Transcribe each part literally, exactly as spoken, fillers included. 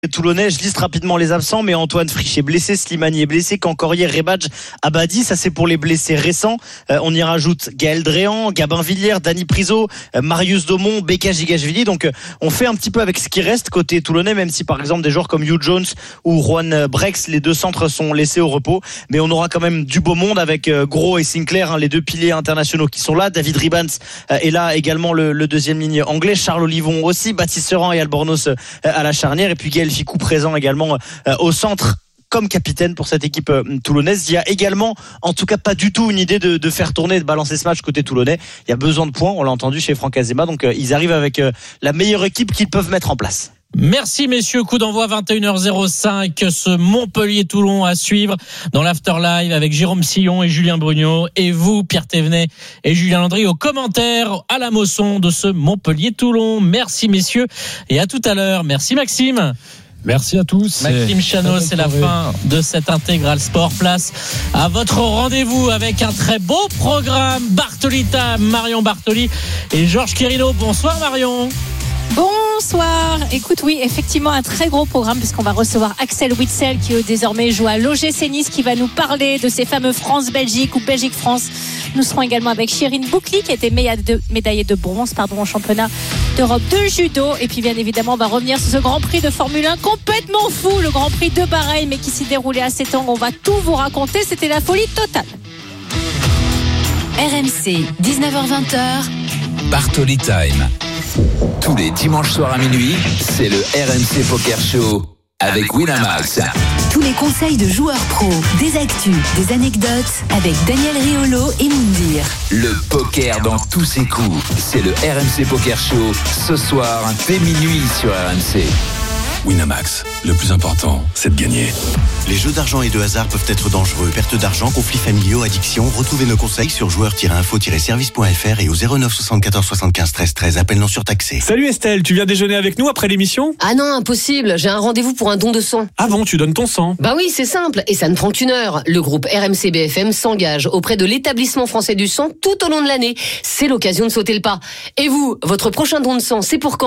Toulonnais, je liste rapidement les absents, mais Antoine Frisch est blessé, Slimani est blessé, Cancorier, Rebadj, Abadi, ça c'est pour les blessés récents. Euh, on y rajoute Gaël Dréan, Gabin Villiers, Dani Priso, euh, Marius Daumont, Beka Gigashvili. Donc euh, on fait un petit peu avec ce qui reste côté toulonnais, même si par exemple des joueurs comme Hugh Jones ou Juan Brex, les deux centres sont laissés au repos. Mais on aura quand même du beau monde avec euh, Gros et Sinclair, hein, les deux piliers internationaux qui sont là. David Ribans euh, est là également, le, le deuxième ligne anglais. Charles Olivon aussi, Baptiste Seran et Albornoz euh, à la charnière. Et puis Gaël Ficou présent également euh, au centre comme capitaine pour cette équipe euh, toulonnaise. Il y a également, en tout cas pas du tout une idée de, de faire tourner, de balancer ce match côté toulonnais. Il y a besoin de points, on l'a entendu chez Franck Azema, donc euh, ils arrivent avec euh, la meilleure équipe qu'ils peuvent mettre en place. Merci messieurs, coup d'envoi vingt et une heures cinq, ce Montpellier-Toulon à suivre dans l'Afterlive avec Jérôme Sillon et Julien Brugnot et vous Pierre Thévenet et Julien Landry aux commentaires à la Mosson de ce Montpellier-Toulon. Merci messieurs et à tout à l'heure. Merci Maxime. Merci à tous. Maxime Chano, c'est la fin de cette intégrale sport. Place à votre rendez-vous avec un très beau programme. Bartolita, Marion Bartoli et Georges Quirino. Bonsoir Marion. Bonsoir. Écoute, oui, effectivement, un très gros programme puisqu'on va recevoir Axel Witsel qui désormais joue à l'O G C Nice, qui va nous parler de ces fameux France-Belgique ou Belgique-France. Nous serons également avec Chérine Boukli qui a été médaillée de bronze pardon, au championnat d'Europe de judo. Et puis bien évidemment, on va revenir sur ce Grand Prix de Formule un complètement fou, le Grand Prix de Bahreïn, mais qui s'est déroulé à sept ans. On va tout vous raconter. C'était la folie totale. R M C, dix-neuf heures vingt. Bartoli Time. Tous les dimanches soirs à minuit, c'est le R M C Poker Show avec Winamax. Tous les conseils de joueurs pros, des actus, des anecdotes avec Daniel Riolo et Moundir. Le poker dans tous ses coups, c'est le R M C Poker Show ce soir dès minuit sur R M C. Winamax, le plus important, c'est de gagner. Les jeux d'argent et de hasard peuvent être dangereux. Perte d'argent, conflits familiaux, addiction. Retrouvez nos conseils sur joueurs tiret info tiret service point f r et au zéro neuf soixante-quatorze soixante-quinze treize treize. Appel non surtaxé. Salut Estelle, tu viens déjeuner avec nous après l'émission ? Ah non, impossible. J'ai un rendez-vous pour un don de sang. Ah bon, tu donnes ton sang ? Bah oui, c'est simple. Et ça ne prend qu'une heure. Le groupe R M C B F M s'engage auprès de l'établissement français du sang tout au long de l'année. C'est l'occasion de sauter le pas. Et vous, votre prochain don de sang, c'est pour quand ?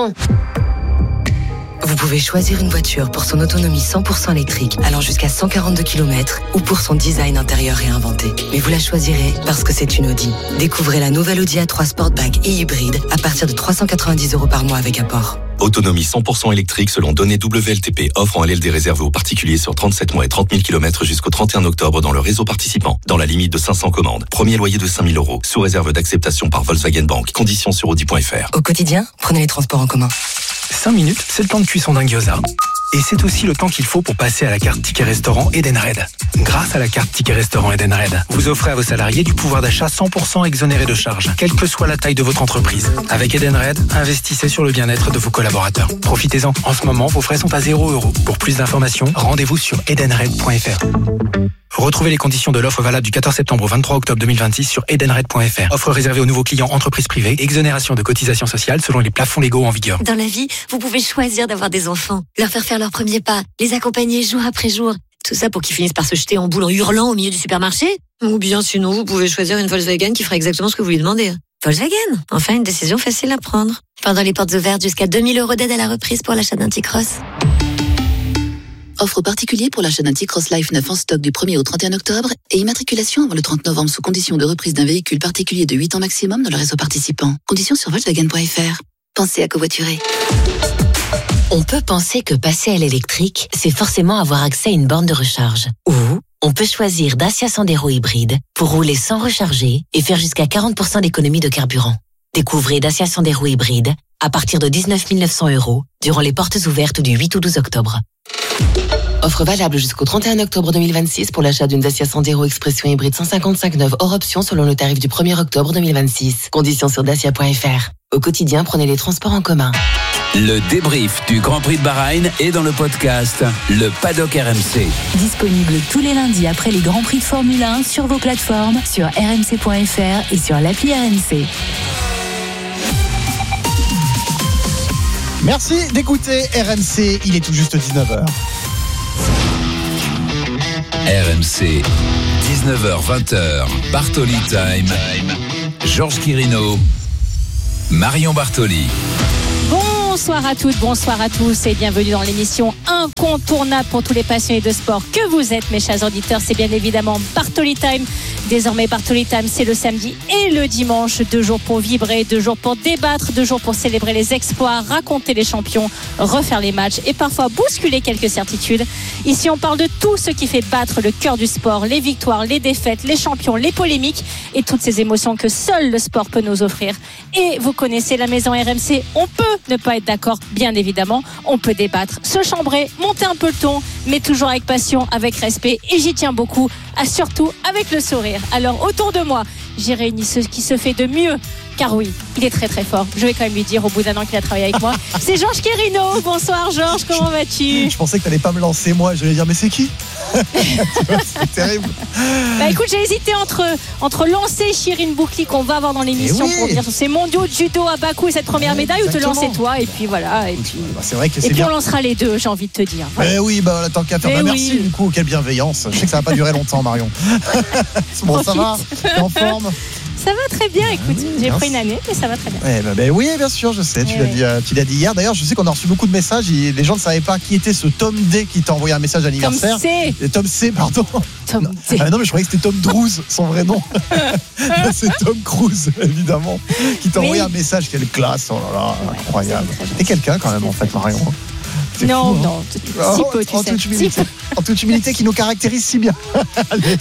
Vous pouvez choisir une voiture pour son autonomie cent pour cent électrique allant jusqu'à cent quarante-deux kilomètres ou pour son design intérieur réinventé. Mais vous la choisirez parce que c'est une Audi. Découvrez la nouvelle Audi A trois Sportback et hybride à partir de trois cent quatre-vingt-dix euros par mois avec apport. Autonomie cent pour cent électrique selon données W L T P. Offre en L L D réservé aux particuliers sur trente-sept mois et trente mille kilomètres jusqu'au trente et un octobre dans le réseau participant. Dans la limite de cinq cents commandes. Premier loyer de cinq mille euros. Sous réserve d'acceptation par Volkswagen Bank. Conditions sur audi point f r. Au quotidien, prenez les transports en commun. cinq minutes, c'est le temps de cuisson d'un gyoza. Et c'est aussi le temps qu'il faut pour passer à la carte Ticket Restaurant Edenred. Grâce à la carte Ticket Restaurant Edenred, vous offrez à vos salariés du pouvoir d'achat cent pour cent exonéré de charges, quelle que soit la taille de votre entreprise. Avec Edenred, investissez sur le bien-être de vos collaborateurs. Profitez-en. En ce moment, vos frais sont à zéro euro. Pour plus d'informations, rendez-vous sur edenred point f r. Retrouvez les conditions de l'offre valable du quatorze septembre au vingt-trois octobre deux mille vingt-six sur edenred point f r. Offre réservée aux nouveaux clients entreprises privées. Exonération de cotisations sociales selon les plafonds légaux en vigueur. Dans la vie, vous pouvez choisir d'avoir des enfants, leur faire faire leurs premiers pas, les accompagner jour après jour. Tout ça pour qu'ils finissent par se jeter en boule en hurlant au milieu du supermarché. Ou bien sinon, vous pouvez choisir une Volkswagen qui fera exactement ce que vous lui demandez. Volkswagen, enfin une décision facile à prendre. Pendant les portes ouvertes, jusqu'à deux mille euros d'aide à la reprise pour l'achat d'un T-Cross. Offre particulière pour l'achat d'un T-Cross Life neuf en stock du premier au trente et un octobre et immatriculation avant le trente novembre sous condition de reprise d'un véhicule particulier de huit ans maximum dans le réseau participant. Conditions sur Volkswagen point f r. Pensez à covoiturer. On peut penser que passer à l'électrique, c'est forcément avoir accès à une borne de recharge. Ou on peut choisir Dacia Sandero hybride pour rouler sans recharger et faire jusqu'à quarante pour cent d'économie de carburant. Découvrez Dacia Sandero hybride à partir de dix-neuf mille neuf cents euros durant les portes ouvertes du huit au douze octobre. Offre valable jusqu'au trente et un octobre deux mille vingt-six pour l'achat d'une Dacia Sandero Expression hybride cent cinquante-cinq neuve hors option selon le tarif du premier octobre deux mille vingt-six. Conditions sur dacia point f r. Au quotidien, prenez les transports en commun. Le débrief du Grand Prix de Bahreïn est dans le podcast Le Paddock R M C. Disponible tous les lundis après les Grands Prix de Formule un sur vos plateformes, sur r m c point f r et sur l'appli R M C. Merci d'écouter R M C, il est tout juste dix-neuf heures. R M C, dix-neuf heures vingt, Bartoli Time. Georges Quirino, Marion Bartoli. Bon Bonsoir à toutes, bonsoir à tous et bienvenue dans l'émission incontournable pour tous les passionnés de sport que vous êtes, mes chers auditeurs. C'est bien évidemment Bartoli Time. Désormais, Bartoli Time, c'est le samedi et le dimanche. Deux jours pour vibrer, deux jours pour débattre, deux jours pour célébrer les exploits, raconter les champions, refaire les matchs et parfois bousculer quelques certitudes. Ici, on parle de tout ce qui fait battre le cœur du sport, les victoires, les défaites, les champions, les polémiques et toutes ces émotions que seul le sport peut nous offrir. Et vous connaissez la maison R M C, on peut ne pas être d'accord, bien évidemment, on peut débattre, se chambrer, monter un peu le ton, mais toujours avec passion, avec respect, et j'y tiens beaucoup, à surtout avec le sourire. Alors autour de moi, j'ai réuni ce qui se fait de mieux, car oui, il est très très fort. Je vais quand même lui dire au bout d'un an qu'il a travaillé avec moi. C'est Georges Quérino. Bonsoir Georges, comment vas-tu? Je pensais que t'allais pas me lancer moi, je vais dire mais c'est qui? C'est terrible. Bah écoute, j'ai hésité entre, entre lancer Chirine Boukli qu'on va avoir dans l'émission oui. pour dire ces mondiaux de judo à Bakou et cette première ouais, médaille exactement. Ou te lancer toi et puis voilà. Et puis, bah, c'est vrai que c'est et puis bien. on lancera les deux, j'ai envie de te dire. Voilà. Mais oui, bah, tant qu'à faire. Bah, merci oui. du coup, quelle bienveillance. Je sais que ça va pas durer longtemps Marion. Bon, ça va? T'es en forme? Ça va très bien, écoute, oui, j'ai pris une année, mais ça va très bien. Eh ben, ben, oui, bien sûr, je sais, tu, l'as, dit, euh, tu l'as dit hier. D'ailleurs, je sais qu'on a reçu beaucoup de messages. Et les gens ne savaient pas qui était ce Tom D qui t'a envoyé un message d'anniversaire. Tom C. Et Tom C, pardon. Tom non. D. Ah, non, mais je croyais que c'était Tom Cruise, son vrai nom. C'est Tom Cruise, évidemment, qui t'a mais... envoyé un message. Quelle classe, oh là là, ouais, incroyable. T'es quelqu'un quand même, en fait, Marion. C'est non, fou, non, hein. si peu, tu en, sais. Toute humilité, si en toute humilité qui nous caractérise si bien. Allez.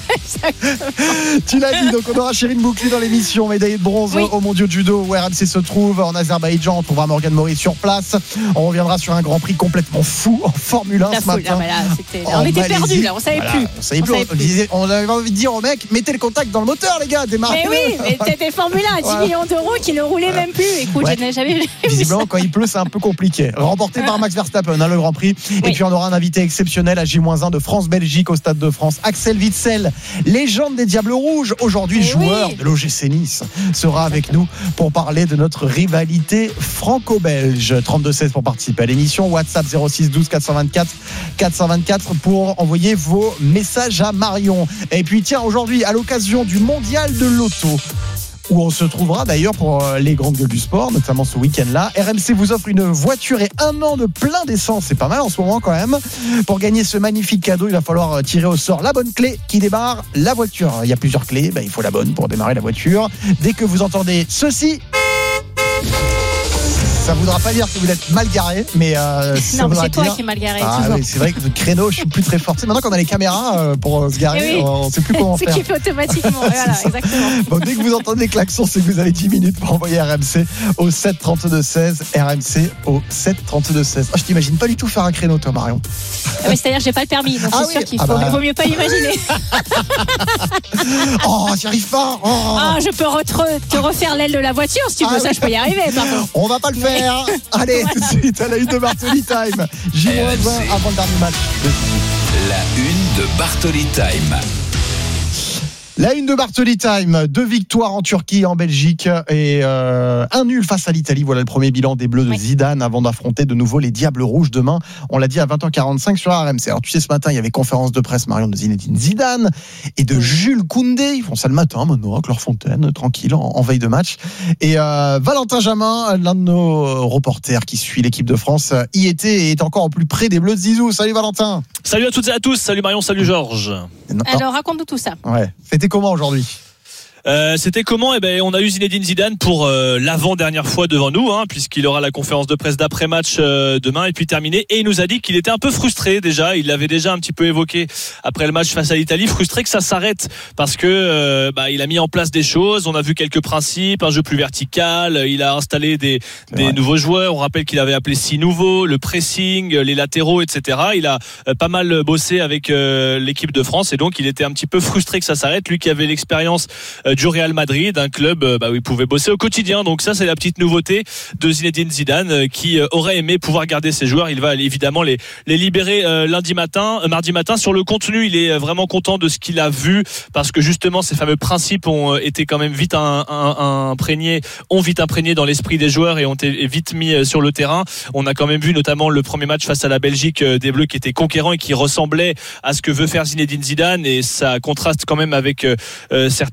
Tu l'as dit, donc on aura Chirine Boukli dans l'émission, médaillée de bronze oui. au mondiaux de judo où R M C se trouve en Azerbaïdjan. On trouvera Morgane Maurice sur place. On reviendra sur un Grand Prix complètement fou en Formule un la ce foule, matin. Là, là, on était perdus là, on savait voilà, plus. On savait plus. On, on, disait, on avait envie de dire au mec, mettez le contact dans le moteur, les gars, démarrez. Mais oui, mais t'étais Formule un, dix voilà. millions d'euros qui ne roulaient voilà. même plus. Écoute, ouais. je n'ai jamais vu. Visiblement, quand il pleut, c'est un peu compliqué. Remporté par Max Verstappen, hein, le Grand Prix. Et oui. puis on aura un invité exceptionnel à J moins un de France-Belgique au Stade de France. Axel Witsel, légende des Diables Rouges, aujourd'hui et joueur oui. de l'O G C Nice, sera avec nous pour parler de notre rivalité franco-belge. trente-deux seize pour participer à l'émission. WhatsApp zéro six douze quatre cent vingt-quatre quatre cent vingt-quatre pour envoyer vos messages à Marion. Et puis tiens, aujourd'hui, à l'occasion du mondial de l'auto, où on se trouvera d'ailleurs pour les grandes gueules du sport, notamment ce week-end-là. R M C vous offre une voiture et un an de plein d'essence, c'est pas mal en ce moment quand même. Pour gagner ce magnifique cadeau, il va falloir tirer au sort la bonne clé qui démarre la voiture. Il y a plusieurs clés, ben, il faut la bonne pour démarrer la voiture. Dès que vous entendez ceci, ça ne voudra pas dire que vous êtes mal garé, mais euh, ça non, mais c'est dire... toi qui es mal garé. Ah, oui, c'est vrai que le créneau, je suis plus très fort. C'est maintenant qu'on a les caméras euh, pour se garer, oui. on ne sait plus comment c'est faire. C'est qui fait automatiquement. Voilà, exactement. Bon, dès que vous entendez les klaxons, c'est que vous avez dix minutes pour envoyer R M C au sept trente-deux seize. R M C au sept trente-deux seize. Oh, je t'imagine pas du tout faire un créneau, toi, Marion. Ah, mais c'est-à-dire que j'ai pas le permis, donc ah, c'est oui. sûr qu'il faut, ah bah... vaut mieux pas l'imaginer. Oh, j'y arrive pas. Oh. Ah, je peux re- te refaire l'aile de la voiture si tu veux, ah, ça, oui. je peux y arriver. Par contre. On va pas le faire. Allez. Tout de suite à la une de Bartoli Time. J moins un avant le dernier match. La une de Bartoli Time. La une de Bartoli Time, deux victoires en Turquie et en Belgique et euh, un nul face à l'Italie. Voilà le premier bilan des Bleus de oui. Zidane avant d'affronter de nouveau les Diables Rouges demain. On l'a dit à vingt heures quarante-cinq sur R M C. Alors tu sais, ce matin, il y avait conférence de presse, Marion, de Zinedine Zidane et de Jules Koundé. Ils font ça le matin maintenant avec leur fontaine, tranquille, en, en veille de match. Et euh, Valentin Jamin, l'un de nos reporters qui suit l'équipe de France, y était et est encore au plus près des Bleus de Zizou. Salut Valentin. Salut à toutes et à tous. Salut Marion, salut Georges. Alors raconte-nous tout ça. Ouais. C'était comment aujourd'hui ? Euh, c'était comment ? Eh ben, on a eu Zinedine Zidane pour euh, l'avant-dernière fois devant nous, hein, puisqu'il aura la conférence de presse d'après-match euh, demain et puis terminé. Et il nous a dit qu'il était un peu frustré déjà. Il l'avait déjà un petit peu évoqué après le match face à l'Italie, frustré que ça s'arrête parce que euh, bah, il a mis en place des choses. On a vu quelques principes, un jeu plus vertical. Il a installé des, des nouveaux joueurs. On rappelle qu'il avait appelé six nouveaux, le pressing, les latéraux, et cetera. Il a euh, pas mal bossé avec euh, l'équipe de France et donc il était un petit peu frustré que ça s'arrête. Lui qui avait l'expérience euh, du Real Madrid, un club bah, où il pouvait bosser au quotidien. Donc ça, c'est la petite nouveauté de Zinedine Zidane qui aurait aimé pouvoir garder ses joueurs. Il va évidemment les, les libérer euh, lundi matin, euh, mardi matin. Sur le contenu, il est vraiment content de ce qu'il a vu parce que justement, ces fameux principes ont été quand même vite un, un, imprégnés, ont vite imprégné dans l'esprit des joueurs et ont été vite mis sur le terrain. On a quand même vu notamment le premier match face à la Belgique des Bleus qui était conquérant et qui ressemblait à ce que veut faire Zinedine Zidane et ça contraste quand même avec euh, certaines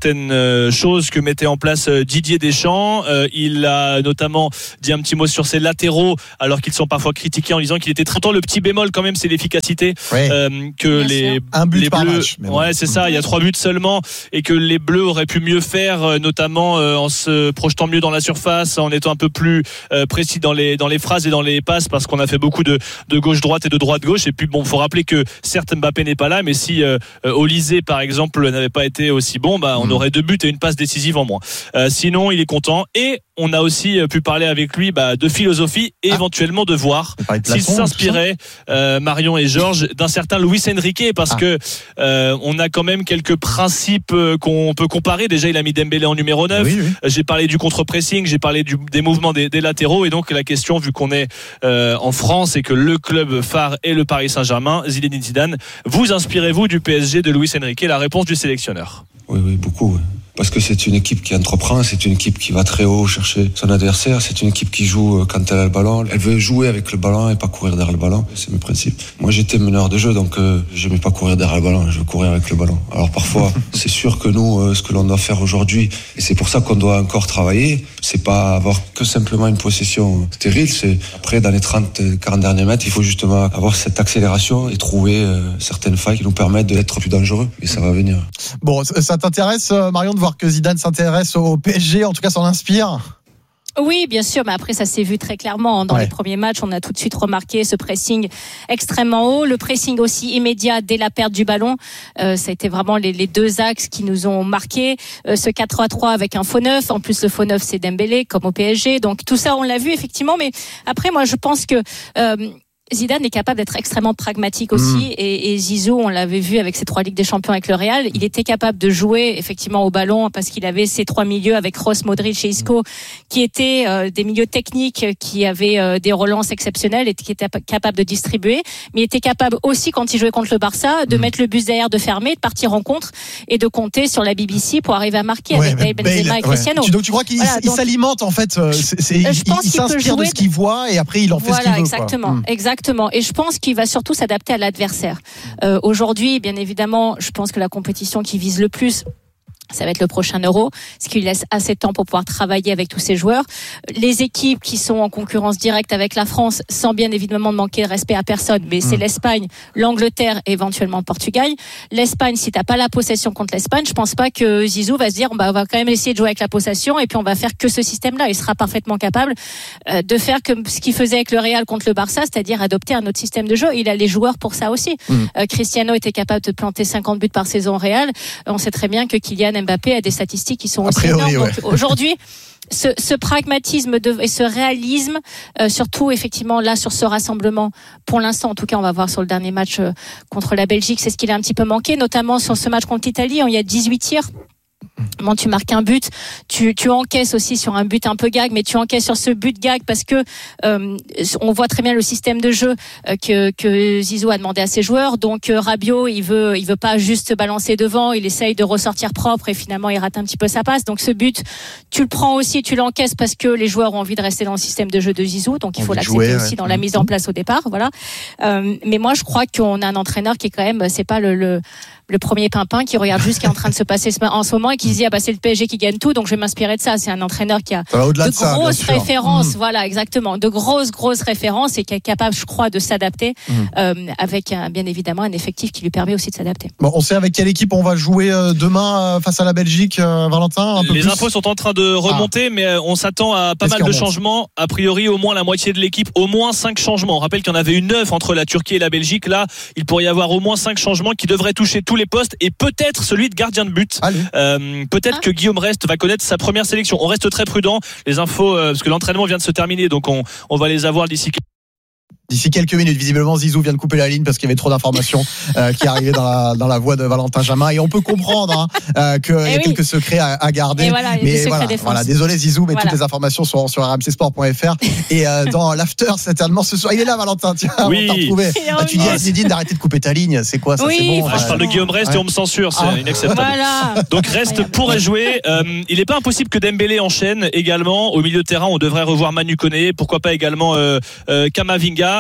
une chose que mettait en place Didier Deschamps. Euh, il a notamment dit un petit mot sur ses latéraux, alors qu'ils sont parfois critiqués en disant qu'il était très tôt. Le petit bémol quand même, c'est l'efficacité. Ouais. Euh, que Bien les, sûr. Un but les par Bleus, match, mais bon. ouais, c'est ça. Il y a trois buts seulement, et que les Bleus auraient pu mieux faire, notamment en se projetant mieux dans la surface, en étant un peu plus précis dans les dans les phrases et dans les passes, parce qu'on a fait beaucoup de de gauche droite et de droite gauche. Et puis bon, faut rappeler que certes Mbappé n'est pas là, mais si euh, Olysée par exemple n'avait pas été aussi bon, bah on mmh. aurait deux buts et une passe décisive en moins. Euh, sinon, il est content, et on a aussi pu parler avec lui bah, de philosophie et ah. éventuellement de voir s'il s'inspirait, euh, Marion et Georges, d'un certain Luis Enrique, parce ah. que euh, on a quand même quelques principes qu'on peut comparer. Déjà, il a mis Dembélé en numéro neuf. Oui, oui. J'ai parlé du contre-pressing, j'ai parlé du, des mouvements des, des latéraux, et donc la question, vu qu'on est euh, en France et que le club phare est le Paris Saint-Germain, Zinedine Zidane, vous inspirez-vous du P S G de Luis Enrique? La réponse du sélectionneur. Oui, oui, beaucoup. Oui. Parce que c'est une équipe qui entreprend, c'est une équipe qui va très haut chercher son adversaire, c'est une équipe qui joue quand elle a le ballon. Elle veut jouer avec le ballon et pas courir derrière le ballon. C'est mes principes. Moi, j'étais meneur de jeu, donc euh, je n'aimais pas courir derrière le ballon, je veux courir avec le ballon. Alors parfois, c'est sûr que nous, euh, ce que l'on doit faire aujourd'hui, et c'est pour ça qu'on doit encore travailler, c'est pas avoir que simplement une possession stérile, c'est après, dans les trente quarante derniers mètres, il faut justement avoir cette accélération et trouver euh, certaines failles qui nous permettent d'être plus dangereux. Et ça va venir. Bon, ça t'intéresse, Marion, de voir que Zidane s'intéresse au P S G, en tout cas s'en inspire? Oui, bien sûr, mais après ça s'est vu très clairement dans ouais. les premiers matchs. On a tout de suite remarqué ce pressing extrêmement haut, le pressing aussi immédiat dès la perte du ballon. Euh, ça a été vraiment les, les deux axes qui nous ont marqué. Euh, ce quatre à trois avec un faux neuf, en plus le faux neuf c'est Dembélé comme au P S G. Donc tout ça on l'a vu effectivement, mais après moi je pense que euh, Zidane est capable d'être extrêmement pragmatique aussi, mmh. et, et Zizou, on l'avait vu avec ses trois Ligues des Champions avec le Real, il était capable de jouer effectivement au ballon parce qu'il avait ses trois milieux avec Kroos, Modric et Isco qui étaient euh, des milieux techniques, qui avaient euh, des relances exceptionnelles et qui étaient capables de distribuer, mais il était capable aussi quand il jouait contre le Barça de mmh. mettre le bus derrière, de fermer, de partir en contre et de compter sur la B B C pour arriver à marquer ouais, avec Bale, Benzema et Cristiano. Ouais. Donc tu crois qu'il voilà, donc, s'alimente en fait, euh, c'est, c'est, je pense il, il s'inspire de ce qu'il voit et après il en fait voilà, ce qu'il veut. Exactement, mmh. exactement. Et je pense qu'il va surtout s'adapter à l'adversaire. Euh, aujourd'hui, bien évidemment, je pense que la compétition qui vise le plus, ça va être le prochain Euro, ce qui lui laisse assez de temps pour pouvoir travailler avec tous ces joueurs. Les équipes qui sont en concurrence directe avec la France, sans bien évidemment manquer de respect à personne, mais c'est mmh. l'Espagne, l'Angleterre et éventuellement le Portugal. L'Espagne, si t'as pas la possession contre l'Espagne, je pense pas que Zizou va se dire, bah, on va quand même essayer de jouer avec la possession et puis on va faire que ce système-là. Il sera parfaitement capable euh, de faire comme ce qu'il faisait avec le Real contre le Barça, c'est-à-dire adopter un autre système de jeu. Il a les joueurs pour ça aussi. Mmh. Euh, Cristiano était capable de planter cinquante buts par saison au Real. On sait très bien que Kylian Mbappé a des statistiques qui sont aussi priori, énormes. Ouais. Donc, aujourd'hui, ce, ce pragmatisme de, et ce réalisme, euh, surtout effectivement là sur ce rassemblement, pour l'instant en tout cas, on va voir sur le dernier match euh, contre la Belgique, c'est ce qu'il a un petit peu manqué, notamment sur ce match contre l'Italie, où il y a dix-huit tirs. Bon, tu marques un but, tu, tu encaisses aussi sur un but un peu gag, mais tu encaisses sur ce but gag parce que euh, on voit très bien le système de jeu euh, que, que Zizou a demandé à ses joueurs. Donc euh, Rabiot, il veut, il veut pas juste se balancer devant, il essaye de ressortir propre et finalement il rate un petit peu sa passe. Donc ce but, tu le prends aussi, tu l'encaisses parce que les joueurs ont envie de rester dans le système de jeu de Zizou, donc il faut l'accepter jouer, aussi ouais. dans la mise en place au départ, voilà. Euh, mais moi je crois qu'on a un entraîneur qui est quand même, c'est pas le, le le premier pimpin qui regarde juste ce qui est en train de se passer en ce moment et qui se dit ah bah c'est le P S G qui gagne tout, donc je vais m'inspirer de ça. C'est un entraîneur qui a de, de ça, grosses références, mmh. voilà exactement, de grosses grosses références et qui est capable, je crois, de s'adapter mmh. euh, avec un, bien évidemment un effectif qui lui permet aussi de s'adapter. Bon, on sait avec quelle équipe on va jouer demain face à la Belgique, Valentin. Un peu Les plus. infos sont en train de remonter, ah. mais on s'attend à pas Qu'est-ce mal de changements. A priori, au moins la moitié de l'équipe, au moins cinq changements. On rappelle qu'il y en avait eu neuf entre la Turquie et la Belgique. Là, il pourrait y avoir au moins cinq changements qui devraient toucher tous les postes et peut-être Peut-être celui de gardien de but. Euh, peut-être ah. que Guillaume Rest va connaître sa première sélection. On reste très prudent. Les infos, euh, parce que l'entraînement vient de se terminer, donc on, on va les avoir d'ici. D'ici quelques minutes, visiblement, Zizou vient de couper la ligne parce qu'il y avait trop d'informations euh, qui arrivaient dans la, dans la voix de Valentin Jamin. Et on peut comprendre hein, euh, qu'il y a oui. quelques secrets à, à garder. Voilà, mais voilà, voilà, désolé Zizou, mais voilà. toutes les informations sont sur r m c sport point f r. Et euh, dans l'after, certainement ce soir. Il est là, Valentin. Tiens, oui. on t'a retrouvé. Ah, tu dis à Zinedine d'arrêter de couper ta ligne. C'est quoi ça? Oui, c'est bon. Ah, je parle de Guillaume Rest ouais. et on me censure. C'est ah. inacceptable. Voilà. Donc Rest pourrait jouer. Euh, il n'est pas impossible que Dembélé enchaîne également. Au milieu de terrain, on devrait revoir Manu Koné. Pourquoi pas également euh, euh, Kamavinga.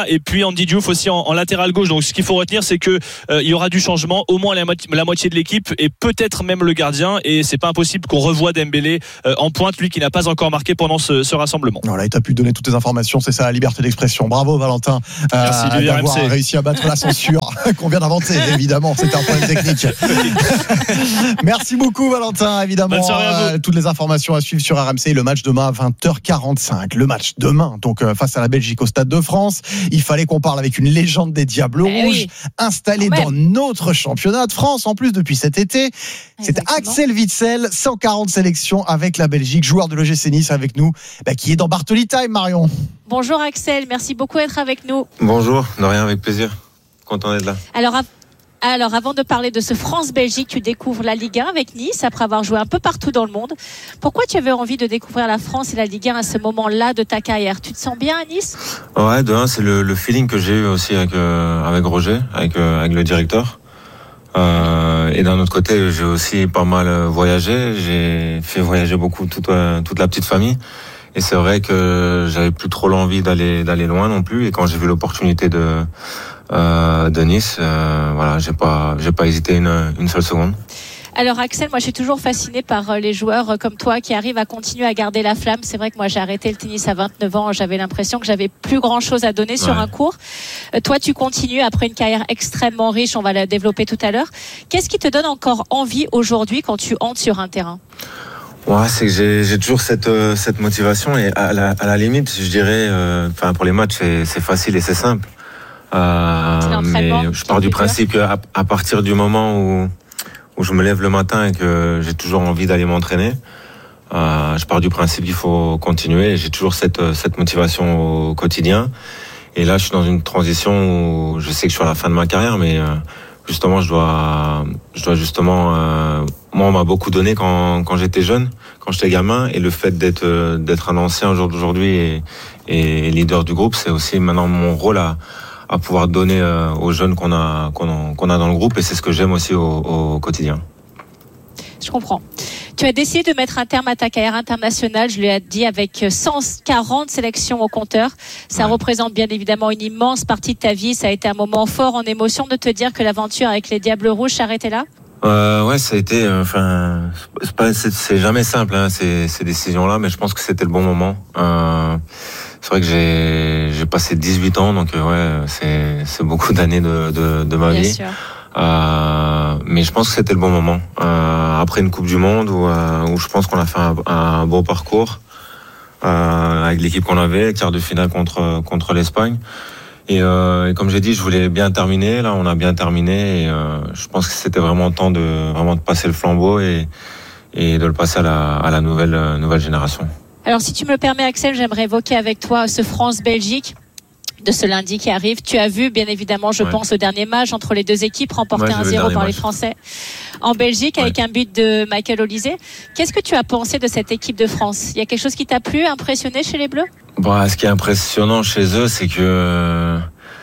Diarra et puis Andy Diouf aussi en, en latéral gauche. Donc ce qu'il faut retenir, c'est que euh, il y aura du changement, au moins la, mo- la moitié de l'équipe et peut-être même le gardien. Et c'est pas impossible qu'on revoie Dembélé euh, en pointe, lui qui n'a pas encore marqué pendant ce, ce rassemblement. Voilà, il t'a pu donner toutes les informations, c'est ça la liberté d'expression. Bravo Valentin, euh, Merci du d'avoir R M C. réussi à battre la censure qu'on vient d'inventer. Évidemment, c'était un problème technique. Merci beaucoup Valentin. Évidemment, Bonne soirée à vous. euh, toutes les informations à suivre sur R M C. Le match demain à vingt heures quarante-cinq. Le match demain, donc euh, face à la Belgique au Stade de France. Il fallait qu'on parle avec une légende des Diables Eh Rouges, oui. installée Quand même. dans notre championnat de France en plus depuis cet été. C'est Exactement. Axel Witsel, cent quarante sélections avec la Belgique, joueur de l'O G C Nice avec nous, bah, qui est dans Bartoli Time, Marion. Bonjour Axel, merci beaucoup d'être avec nous. Bonjour, de rien, avec plaisir. Content d'être là. Alors, av- alors avant de parler de ce France-Belgique, tu découvres la Ligue un avec Nice après avoir joué un peu partout dans le monde. Pourquoi tu avais envie de découvrir la France et la Ligue un à ce moment-là de ta carrière? Tu te sens bien à Nice? Ouais, de un, c'est le, le feeling que j'ai eu aussi avec, euh, avec Roger, avec, euh, avec le directeur. Euh, et d'un autre côté, j'ai aussi pas mal voyagé. J'ai fait voyager beaucoup toute, euh, toute la petite famille. Et c'est vrai que j'avais plus trop l'envie d'aller d'aller loin non plus. Et quand j'ai vu l'opportunité de euh, de Nice, euh, voilà, j'ai pas j'ai pas hésité une une seule seconde. Alors Axel, moi je suis toujours fascinée par les joueurs comme toi qui arrivent à continuer à garder la flamme. C'est vrai que moi j'ai arrêté le tennis à vingt-neuf ans, j'avais l'impression que j'avais plus grand chose à donner sur Ouais. un court. Euh, Toi tu continues après une carrière extrêmement riche, on va la développer tout à l'heure. Qu'est-ce qui te donne encore envie aujourd'hui quand tu entres sur un terrain? Ouais, c'est que j'ai, j'ai toujours cette, euh, cette motivation et à la, à la limite, je dirais, euh, enfin pour les matchs, c'est, c'est facile et c'est simple. Euh, C'est mais l'entraînement je qui pars est du plus dur. principe qu'à à partir du moment où, où je me lève le matin et que j'ai toujours envie d'aller m'entraîner, euh, je pars du principe qu'il faut continuer. J'ai toujours cette, cette motivation au quotidien. Et là, je suis dans une transition où je sais que je suis à la fin de ma carrière, mais euh, justement, je dois, je dois justement. Euh, moi, on m'a beaucoup donné quand, quand j'étais jeune, quand j'étais gamin, et le fait d'être, euh, d'être un ancien au jour d'aujourd'hui et, et leader du groupe, c'est aussi maintenant mon rôle à, à pouvoir donner euh, aux jeunes qu'on a, qu'on a, qu'on a dans le groupe, et c'est ce que j'aime aussi au, au quotidien. Je comprends. Tu as décidé de mettre un terme à ta carrière internationale, je lui ai dit, avec cent quarante sélections au compteur. Ça Ouais. représente bien évidemment une immense partie de ta vie. Ça a été un moment fort en émotion de te dire que l'aventure avec les Diables Rouges s'arrêtait là? Euh, ouais, ça a été, enfin, c'est pas, c'est, c'est jamais simple, hein, ces, ces décisions-là, mais je pense que c'était le bon moment. Euh, c'est vrai que j'ai, j'ai passé dix-huit ans, donc euh, ouais, c'est, c'est beaucoup d'années de, de, de ma Bien vie. sûr. Euh, mais je pense que c'était le bon moment. Euh, après une Coupe du Monde où, euh, où je pense qu'on a fait un, un beau parcours euh, avec l'équipe qu'on avait, quart de finale contre contre l'Espagne. Et, euh, et comme j'ai dit, je voulais bien terminer. Là, on a bien terminé. Et euh, je pense que c'était vraiment temps de vraiment de passer le flambeau et et de le passer à la à la nouvelle euh, nouvelle génération. Alors si tu me le permets Axel, j'aimerais évoquer avec toi ce France-Belgique de ce lundi qui arrive. Tu as vu, bien évidemment, je Ouais. pense au dernier match entre les deux équipes remporté Ouais, j'ai vu un le zéro dernier par les match. Français en Belgique avec un but de Michael Olysée. Qu'est-ce que tu as pensé de cette équipe de France? Il y a quelque chose qui t'a plu, impressionné chez les Bleus? Bon, ce qui est impressionnant chez eux, c'est que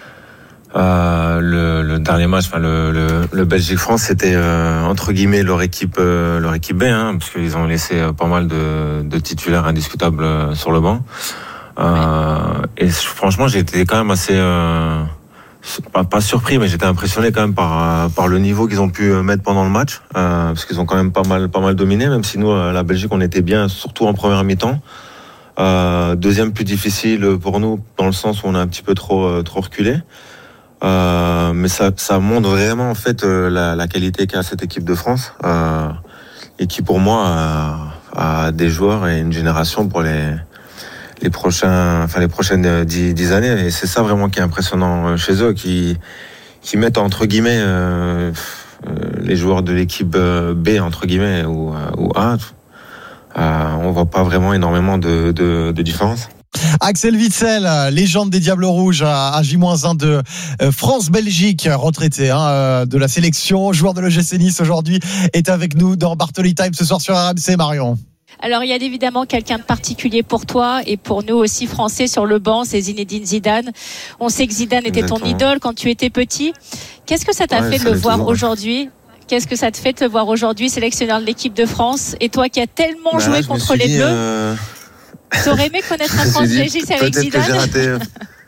euh, le, le dernier match, enfin le, le, le Belgique-France, c'était euh, entre guillemets leur équipe, euh, leur équipe B, hein, parce qu'ils ont laissé euh, pas mal de, de titulaires indiscutables euh, sur le banc. Euh, et franchement, j'ai été quand même assez euh, pas, pas surpris, mais j'étais impressionné quand même par par le niveau qu'ils ont pu mettre pendant le match, euh, parce qu'ils ont quand même pas mal pas mal dominé, même si nous, à la Belgique, on était bien, surtout en première mi-temps. Euh, deuxième plus difficile pour nous dans le sens où on a un petit peu trop euh, trop reculé. Euh, mais ça ça montre vraiment en fait euh, la, la qualité qu'a cette équipe de France euh, et qui pour moi a, a des joueurs et une génération pour les les prochains enfin les prochaines dix, dix années, et c'est ça vraiment qui est impressionnant chez eux, qui qui mettent entre guillemets euh, euh, les joueurs de l'équipe B entre guillemets ou, ou A. Euh, on voit pas vraiment énormément de, de, de différence. Axel Witsel, légende des Diables Rouges à J un de France-Belgique, retraité hein, de la sélection, joueur de l'O G C Nice aujourd'hui, est avec nous dans Bartoli Time ce soir sur R M C, Marion. Alors il y a évidemment quelqu'un de particulier pour toi et pour nous aussi français sur le banc, c'est Zinedine Zidane. On sait que Zidane était ton Exactement. idole quand tu étais petit. Qu'est-ce que ça t'a Ouais, fait de ça le l'est voir toujours. aujourd'hui? Qu'est-ce que ça te fait de te voir aujourd'hui sélectionneur de l'équipe de France, et toi qui as tellement Bah, joué là, je me contre suis les dit, Bleus, euh, t'aurais aimé connaître un je me suis dit, France-Belgique avec peut-être que j'ai Zidane? raté.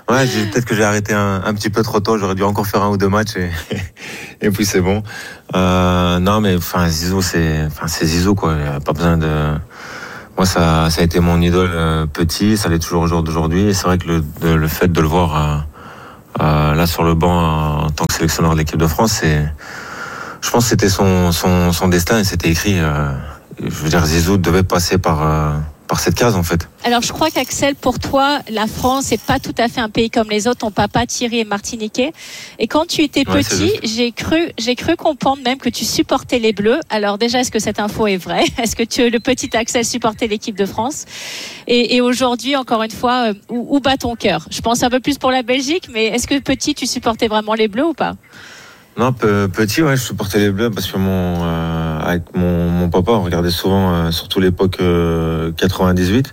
Ouais, j'ai, peut-être que j'ai arrêté un, un petit peu trop tôt. J'aurais dû encore faire un ou deux matchs et, et puis c'est bon. Euh, non, mais enfin Zizou, c'est, enfin c'est Zizou quoi. Il y a pas besoin de. Moi, ça, ça a été mon idole euh, petit. Ça l'est toujours au jour d'aujourd'hui. Et c'est vrai que le, de, le fait de le voir euh, euh, là sur le banc euh, en tant que sélectionneur de l'équipe de France, c'est, je pense que c'était son, son, son destin et c'était écrit. Euh, je veux dire, Zizou devait passer par. Euh, par cette case en fait. Alors je crois qu'Axel, pour toi, la France n'est pas tout à fait un pays comme les autres. Ton papa Thierry est martiniquais. Et quand tu étais Ouais, petit, j'ai cru, j'ai cru comprendre même que tu supportais les Bleus. Alors déjà, est-ce que cette info est vraie? Est-ce que tu, le petit Axel supportait l'équipe de France? Et, et aujourd'hui, encore une fois, où, où bat ton cœur? Je pense un peu plus pour la Belgique, mais est-ce que petit, tu supportais vraiment les Bleus ou pas? Non, petit, ouais, je supportais les Bleus parce que mon, euh, avec mon, mon papa, on regardait souvent, euh, surtout l'époque euh, quatre-vingt-dix-huit,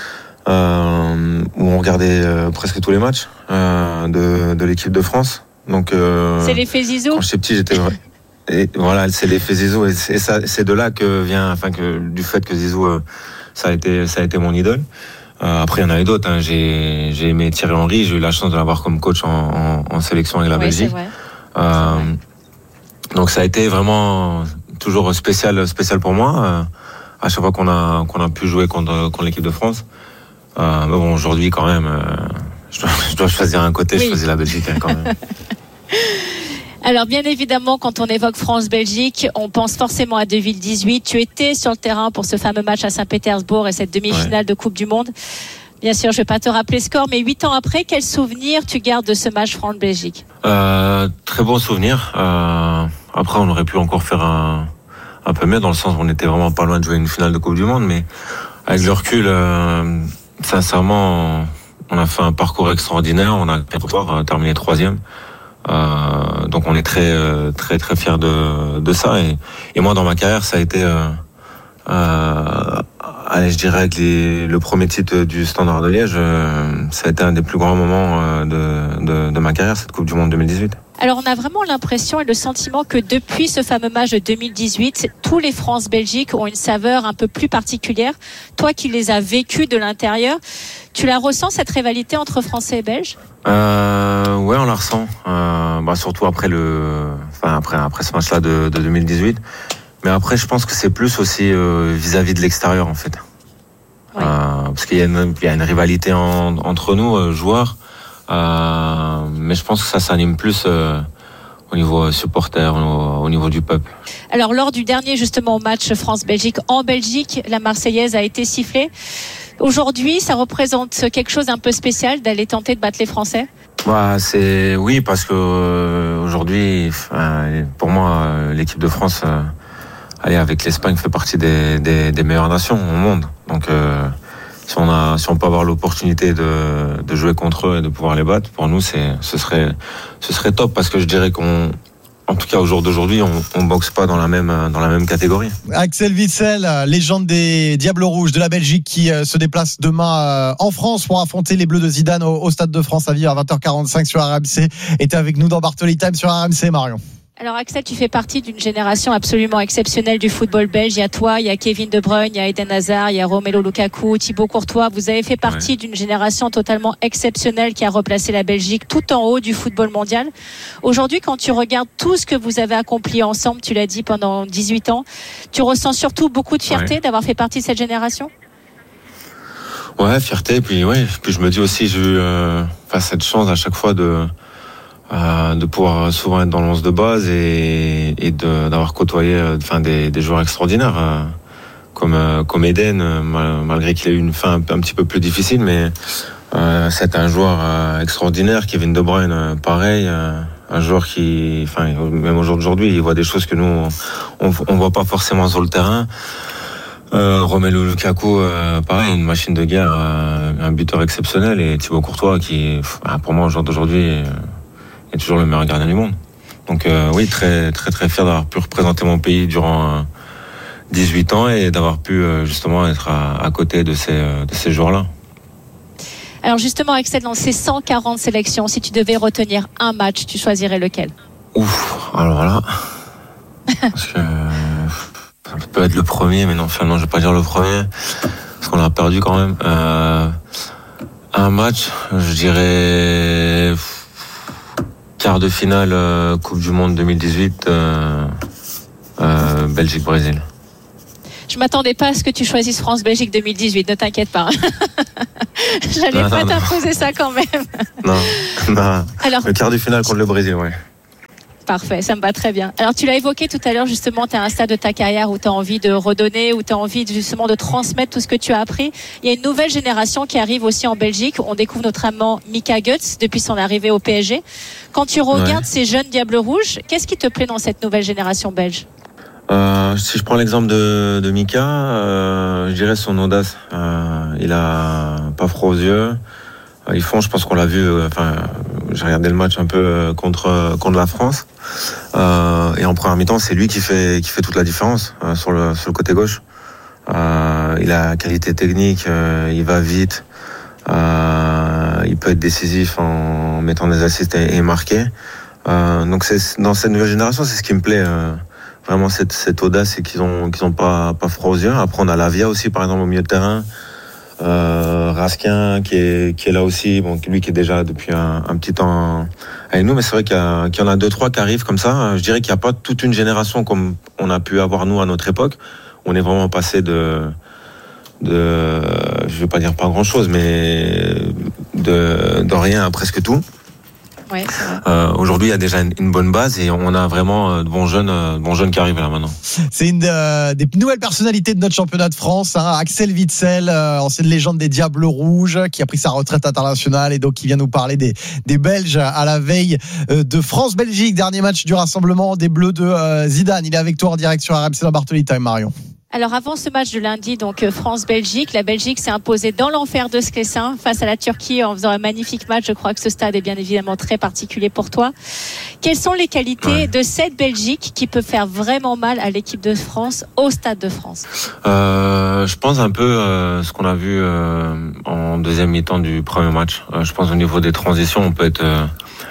euh, où on regardait euh, presque tous les matchs euh, de, de l'équipe de France. Donc, euh, c'est l'effet Zizou. Quand j'étais petit, j'étais et voilà, c'est l'effet Zizou et c'est, ça, c'est de là que vient, enfin que du fait que Zizou, euh, ça a été, ça a été mon idole. Euh, après, il y en avait d'autres. Hein. J'ai, j'ai aimé Thierry Henry. J'ai eu la chance de l'avoir comme coach en, en, en sélection avec la Oui, Belgique. c'est vrai. Euh, donc ça a été vraiment toujours spécial, spécial pour moi. Euh, à chaque fois qu'on a qu'on a pu jouer contre, contre l'équipe de France. Euh, mais bon, aujourd'hui quand même, euh, je, dois, je dois choisir un côté. Oui. Je choisis la Belgique hein, quand même. Alors bien évidemment, quand on évoque France-Belgique, on pense forcément à deux mille dix-huit. Tu étais sur le terrain pour ce fameux match à Saint-Pétersbourg et cette demi-finale ouais. de Coupe du Monde. Bien sûr, je ne vais pas te rappeler le score, mais huit ans après, quel souvenir tu gardes de ce match France-Belgique? euh, Très bon souvenir. Euh, après, on aurait pu encore faire un, un peu mieux, dans le sens où on était vraiment pas loin de jouer une finale de Coupe du Monde, mais avec le recul, euh, sincèrement, on a fait un parcours extraordinaire. On a terminé troisième. Euh, donc on est très, très, très fiers de, de ça. Et, et moi, dans ma carrière, ça a été... Euh, euh, Allez, je dirais que les, le premier titre du Standard de Liège, euh, ça a été un des plus grands moments euh, de, de, de ma carrière, cette Coupe du Monde deux mille dix-huit. Alors, on a vraiment l'impression et le sentiment que depuis ce fameux match de deux mille dix-huit, tous les France-Belgique ont une saveur un peu plus particulière. Toi qui les as vécus de l'intérieur, tu la ressens, cette rivalité entre Français et Belges? euh, Ouais, on la ressent. Euh, bah, surtout après, le, enfin, après, après ce match-là de, de deux mille dix-huit. Mais après, je pense que c'est plus aussi euh, vis-à-vis de l'extérieur, en fait. Ouais. Euh, parce qu'il y a une, il y a une rivalité en, entre nous, euh, joueurs. Euh, mais je pense que ça s'anime plus euh, au niveau supporter, au, au niveau du peuple. Alors, lors du dernier, justement, match France-Belgique en Belgique, la Marseillaise a été sifflée. Aujourd'hui, ça représente quelque chose d'un peu spécial d'aller tenter de battre les Français? Bah, c'est, oui, parce que euh, aujourd'hui, euh, pour moi, euh, l'équipe de France... Euh, Allez, avec l'Espagne, fait partie des, des, des meilleures nations au monde. Donc, euh, si on a, si on peut avoir l'opportunité de, de jouer contre eux et de pouvoir les battre, pour nous, c'est, ce serait, ce serait top parce que je dirais qu'on, en tout cas au jour d'aujourd'hui, on, on boxe pas dans la même, dans la même catégorie. Axel Witsel, légende des Diables Rouges de la Belgique, qui euh, se déplace demain euh, en France pour affronter les Bleus de Zidane au, au Stade de France à Vivre à vingt heures quarante-cinq sur R M C. Était avec nous dans Bartoli Time sur R M C, Marion. Alors Axel, tu fais partie d'une génération absolument exceptionnelle du football belge. Il y a toi, il y a Kevin De Bruyne, il y a Eden Hazard, il y a Romelu Lukaku, Thibaut Courtois. Vous avez fait partie ouais. d'une génération totalement exceptionnelle qui a replacé la Belgique tout en haut du football mondial. Aujourd'hui, quand tu regardes tout ce que vous avez accompli ensemble, tu l'as dit pendant dix-huit ans, tu ressens surtout beaucoup de fierté ouais. d'avoir fait partie de cette génération? Ouais, fierté. Puis ouais, puis je me dis aussi, j'ai eu euh, enfin, cette chance à chaque fois de Euh, de pouvoir souvent être dans l'once de base et, et de, d'avoir côtoyé enfin, des, des joueurs extraordinaires euh, comme, euh, comme Eden, euh, malgré qu'il ait eu une fin un, un petit peu plus difficile, mais euh, c'est un joueur euh, extraordinaire. Kevin De Bruyne, euh, pareil, euh, un joueur qui, enfin, même aujourd'hui, il voit des choses que nous, on ne voit pas forcément sur le terrain. Euh, Romelu Lukaku, euh, pareil, une machine de guerre, euh, un buteur exceptionnel, et Thibaut Courtois, qui, pour moi, au jour d'aujourd'hui, euh, est toujours le meilleur gardien du monde. Donc euh, oui, très très très fier d'avoir pu représenter mon pays durant euh, dix-huit ans et d'avoir pu euh, justement être à, à côté de ces euh, de ces joueurs-là. Alors justement, Axel, dans ces cent quarante sélections, si tu devais retenir un match, tu choisirais lequel? Ouf, alors là, parce que ça peut être le premier, mais non, finalement, je vais pas dire le premier parce qu'on l'a perdu quand même. Euh, Un match, je dirais quart de finale euh, Coupe du Monde deux mille dix-huit, euh, euh, Belgique-Brésil. Je m'attendais pas à ce que tu choisisses France-Belgique deux mille dix-huit, ne t'inquiète pas. J'allais non, pas non, t'imposer ça quand même. Non, non. Alors, le quart de finale contre le Brésil, ouais. Parfait, ça me va très bien. Alors tu l'as évoqué tout à l'heure, justement, tu es à un stade de ta carrière où tu as envie de redonner, où tu as envie justement de transmettre tout ce que tu as appris. Il y a une nouvelle génération qui arrive aussi en Belgique. On découvre notamment Mika Götze depuis son arrivée au P S G. Quand tu regardes ouais. ces jeunes Diables Rouges, qu'est-ce qui te plaît dans cette nouvelle génération belge ? euh, Si je prends l'exemple de, de Mika, euh, je dirais son audace. Euh, il a pas froid aux yeux. Ils font, je pense qu'on l'a vu, euh, enfin, j'ai regardé le match un peu euh, contre, contre la France. Euh, et en première mi-temps, c'est lui qui fait, qui fait toute la différence euh, sur, le, sur le côté gauche. Euh, il a qualité technique, euh, il va vite, euh, il peut être décisif en mettant des assists et, et marquer. Euh, donc c'est, dans cette nouvelle génération, c'est ce qui me plaît. Euh, vraiment cette, cette audace et qu'ils ont, qu'ils ont pas, pas froid aux yeux. Après, on a Lavia aussi, par exemple, au milieu de terrain. Euh, Raskin qui est qui est là aussi, bon, lui qui est déjà depuis un, un petit temps avec nous, mais c'est vrai qu'il y, a, qu'il y en a deux trois qui arrivent comme ça. Je dirais qu'il n'y a pas toute une génération comme on a pu avoir nous à notre époque. On est vraiment passé de de je vais pas dire pas grand chose, mais de de rien à presque tout. Ouais, c'est vrai. Euh, aujourd'hui, il y a déjà une, une bonne base et on a vraiment de bons jeunes, de bons jeunes qui arrivent là maintenant. C'est une euh, des nouvelles personnalités de notre championnat de France, hein, Axel Witsel, euh, ancienne légende des Diables Rouges, qui a pris sa retraite internationale et donc qui vient nous parler des, des Belges à la veille euh, de France-Belgique, dernier match du rassemblement des Bleus de euh, Zidane. Il est avec toi en direct sur R M C dans Bartoli Time, Marion. Alors avant ce match de lundi, donc France-Belgique, la Belgique s'est imposée dans l'enfer de Sclessin face à la Turquie en faisant un magnifique match. Je crois que ce stade est bien évidemment très particulier pour toi. Quelles sont les qualités ouais. de cette Belgique qui peut faire vraiment mal à l'équipe de France au Stade de France ? euh, Je pense un peu euh, ce qu'on a vu euh, en deuxième mi-temps du premier match. Euh, je pense au niveau des transitions, on peut être... Euh,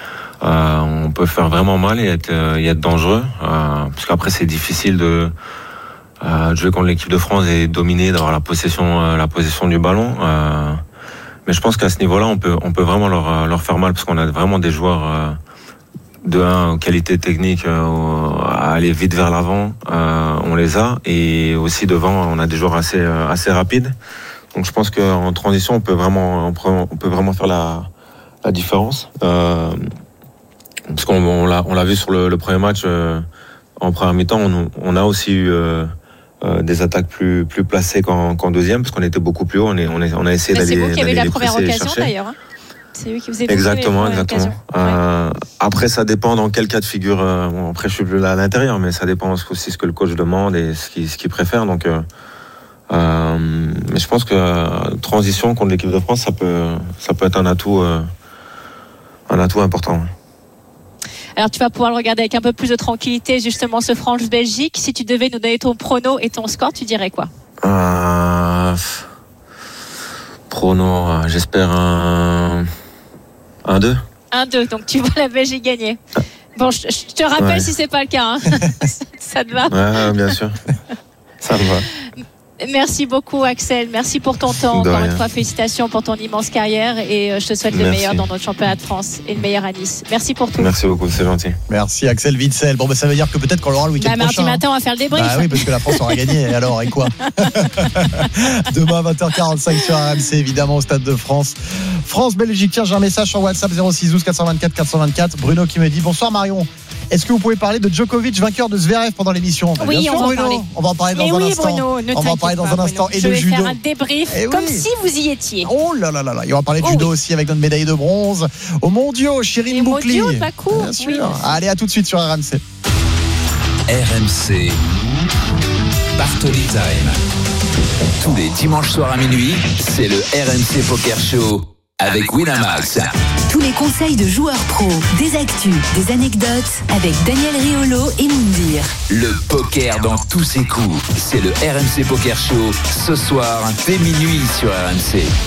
euh, on peut faire vraiment mal et être, euh, et être dangereux. Euh, parce qu'après, c'est difficile de... Euh, jouer contre l'équipe de France et dominer, d'avoir la possession, euh, la possession du ballon. Euh, mais je pense qu'à ce niveau-là, on peut, on peut vraiment leur, leur faire mal parce qu'on a vraiment des joueurs euh, de un qualité technique euh, à aller vite vers l'avant. Euh, on les a et aussi devant, on a des joueurs assez, euh, assez rapides. Donc je pense qu'en transition, on peut vraiment, on peut vraiment faire la, la différence. Euh, parce qu'on on l'a, on l'a vu sur le, le premier match. Euh, en première mi-temps, on, on a aussi eu euh, Euh, des attaques plus plus placées qu'en, qu'en deuxième parce qu'on était beaucoup plus haut. On est on, est, on a essayé Mais d'aller. C'est vous qui avez eu la première occasion chercher. d'ailleurs. Hein. C'est eux qui vous avez exactement exactement. Euh, ouais. Après ça dépend dans quel cas de figure. Euh, bon, après je suis plus là à l'intérieur, mais ça dépend aussi ce que le coach demande et ce qu'il ce qu'il préfère. Donc euh, euh, mais je pense que euh, transition contre l'équipe de France, ça peut ça peut être un atout euh, un atout important. Alors tu vas pouvoir le regarder avec un peu plus de tranquillité, justement, ce France-Belgique. Si tu devais nous donner ton prono et ton score, tu dirais quoi ? euh, Prono, j'espère un un deux. un deux, donc tu vois la Belgique gagner. Bon, je, je te rappelle ouais. si c'est pas le cas. Hein. Ça te va ? Ouais, bien sûr. Ça me va. Merci beaucoup Axel, merci pour ton temps. De Encore rien. une fois, félicitations pour ton immense carrière et je te souhaite Merci. le meilleur dans notre championnat de France et le meilleur à Nice. Merci pour tout. Merci beaucoup, c'est gentil. Merci Axel Witsel. Bon, bah, ça veut dire que peut-être qu'on l'aura le week-end bah, prochain. Mardi matin, on va faire le débrief. Bah oui, parce que la France aura gagné. Et alors, et quoi ? Demain, vingt heures quarante-cinq sur R M C, évidemment, au Stade de France. France-Belgique. Tiens, j'ai un message sur WhatsApp zéro six douze quatre cent vingt-quatre quatre cent vingt-quatre. Bruno qui me dit bonsoir Marion. Est-ce que vous pouvez parler de Djokovic, vainqueur de Zverev pendant l'émission ? Oui, Bien on sûr, va en Bruno. parler. On va en parler dans Mais un oui, instant. Bruno, ne on va en parler dans pas, un instant. Bruno. Et Je le vais judo. faire un débrief Eh comme oui. si vous y étiez. Oh là là là là. Et on va parler de Oh judo oui. aussi avec notre médaille de bronze au mondiaux, Chirine Boukli. mondiaux, pas court. Bien sûr. Oui. Allez, à tout de suite sur R M C. R M C Bartoli Time. Tous les dimanches soirs à minuit, c'est le R M C Poker Show avec Winamax. Tous les conseils de joueurs pros, des actus, des anecdotes avec Daniel Riolo et Moundir. Le poker dans tous ses coups, c'est le R M C Poker Show ce soir dès minuit sur R M C.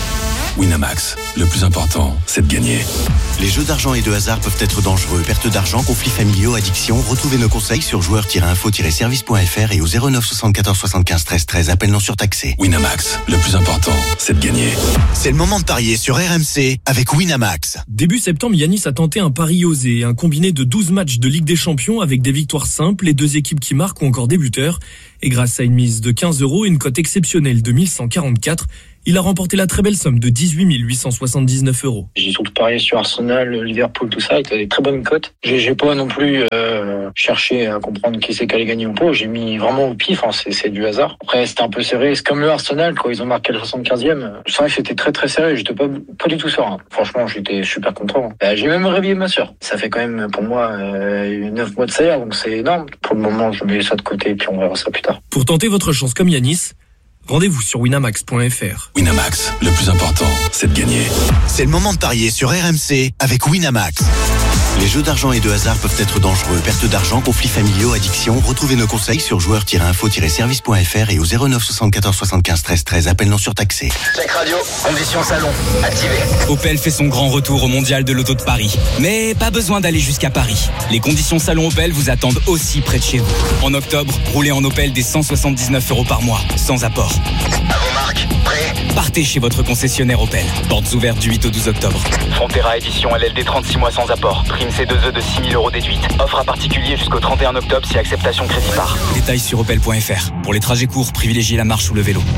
Winamax, le plus important, c'est de gagner. Les jeux d'argent et de hasard peuvent être dangereux. Perte d'argent, conflits familiaux, addiction. Retrouvez nos conseils sur joueurs tiret info tiret service point f r et au zéro neuf soixante-quatorze soixante-quinze treize treize. Appel non surtaxé. Winamax, le plus important, c'est de gagner. C'est le moment de parier sur R M C avec Winamax. Début septembre, Yanis a tenté un pari osé, un combiné de douze matchs de Ligue des Champions avec des victoires simples, les deux équipes qui marquent ou encore des buteurs. Et grâce à une mise de quinze euros et une cote exceptionnelle de mille cent quarante-quatre, il a remporté la très belle somme de dix-huit mille huit cent soixante-dix-neuf euros. J'ai surtout parié sur Arsenal, Liverpool, tout ça, avec des très bonnes cotes. J'ai, j'ai pas non plus euh, cherché à comprendre qui c'est qui allait gagner ou pas. J'ai mis vraiment au pif, hein, c'est, c'est du hasard. Après, c'était un peu serré. C'est comme le Arsenal, quand ils ont marqué le soixante-quinzième. C'est vrai que c'était très très serré. J'étais pas, pas du tout serein. Franchement, j'étais super content. Euh, j'ai même réveillé ma sœur. Ça fait quand même, pour moi, euh, neuf mois de salaire, donc c'est énorme. Pour le moment, je mets ça de côté et puis on verra ça plus tard. Pour tenter votre chance comme Yanis, rendez-vous sur winamax point f r. Winamax, le plus important, c'est de gagner. C'est le moment de parier sur R M C avec Winamax. Les jeux d'argent et de hasard peuvent être dangereux. Perte d'argent, conflits familiaux, addiction. Retrouvez nos conseils sur joueurs tiret info tiret service point f r et au zéro neuf soixante-quatorze soixante-quinze treize treize. Appel non surtaxé. Check radio, conditions salon, activé. Opel fait son grand retour au Mondial de l'Auto de Paris. Mais pas besoin d'aller jusqu'à Paris. Les conditions salon Opel vous attendent aussi près de chez vous. En octobre, roulez en Opel des cent soixante-dix-neuf euros par mois, sans apport. À vos marques, prêt ? Partez chez votre concessionnaire Opel. Portes ouvertes du huit au douze octobre. Frontera édition L L D trente-six mois sans apport. Prime C deux E de six mille euros déduite. Offre à particulier jusqu'au trente et un octobre si acceptation crédit par. Détails sur opel point f r. Pour les trajets courts, privilégiez la marche ou le vélo.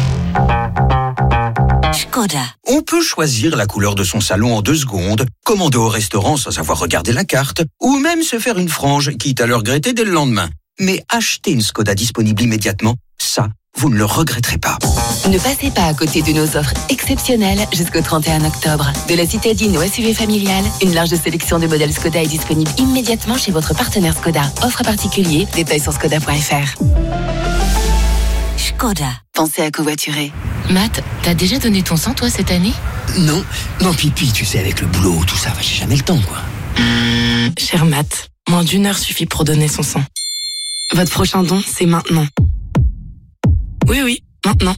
Skoda. On peut choisir la couleur de son salon en deux secondes, commander au restaurant sans avoir regardé la carte, ou même se faire une frange, quitte à le regretter dès le lendemain. Mais acheter une Skoda disponible immédiatement, ça, vous ne le regretterez pas. Ne passez pas à côté de nos offres exceptionnelles jusqu'au trente et un octobre. De la citadine au S U V familial, une large sélection de modèles Skoda est disponible immédiatement chez votre partenaire Skoda. Offre à particulier, détails sur skoda point f r. Skoda. Pensez à covoiturer. Matt, t'as déjà donné ton sang toi cette année? Non, non, pipi, tu sais, avec le boulot, tout ça, j'ai jamais le temps, quoi. Mmh, cher Matt, moins d'une heure suffit pour donner son sang. Votre prochain don, c'est maintenant. Oui, oui, maintenant.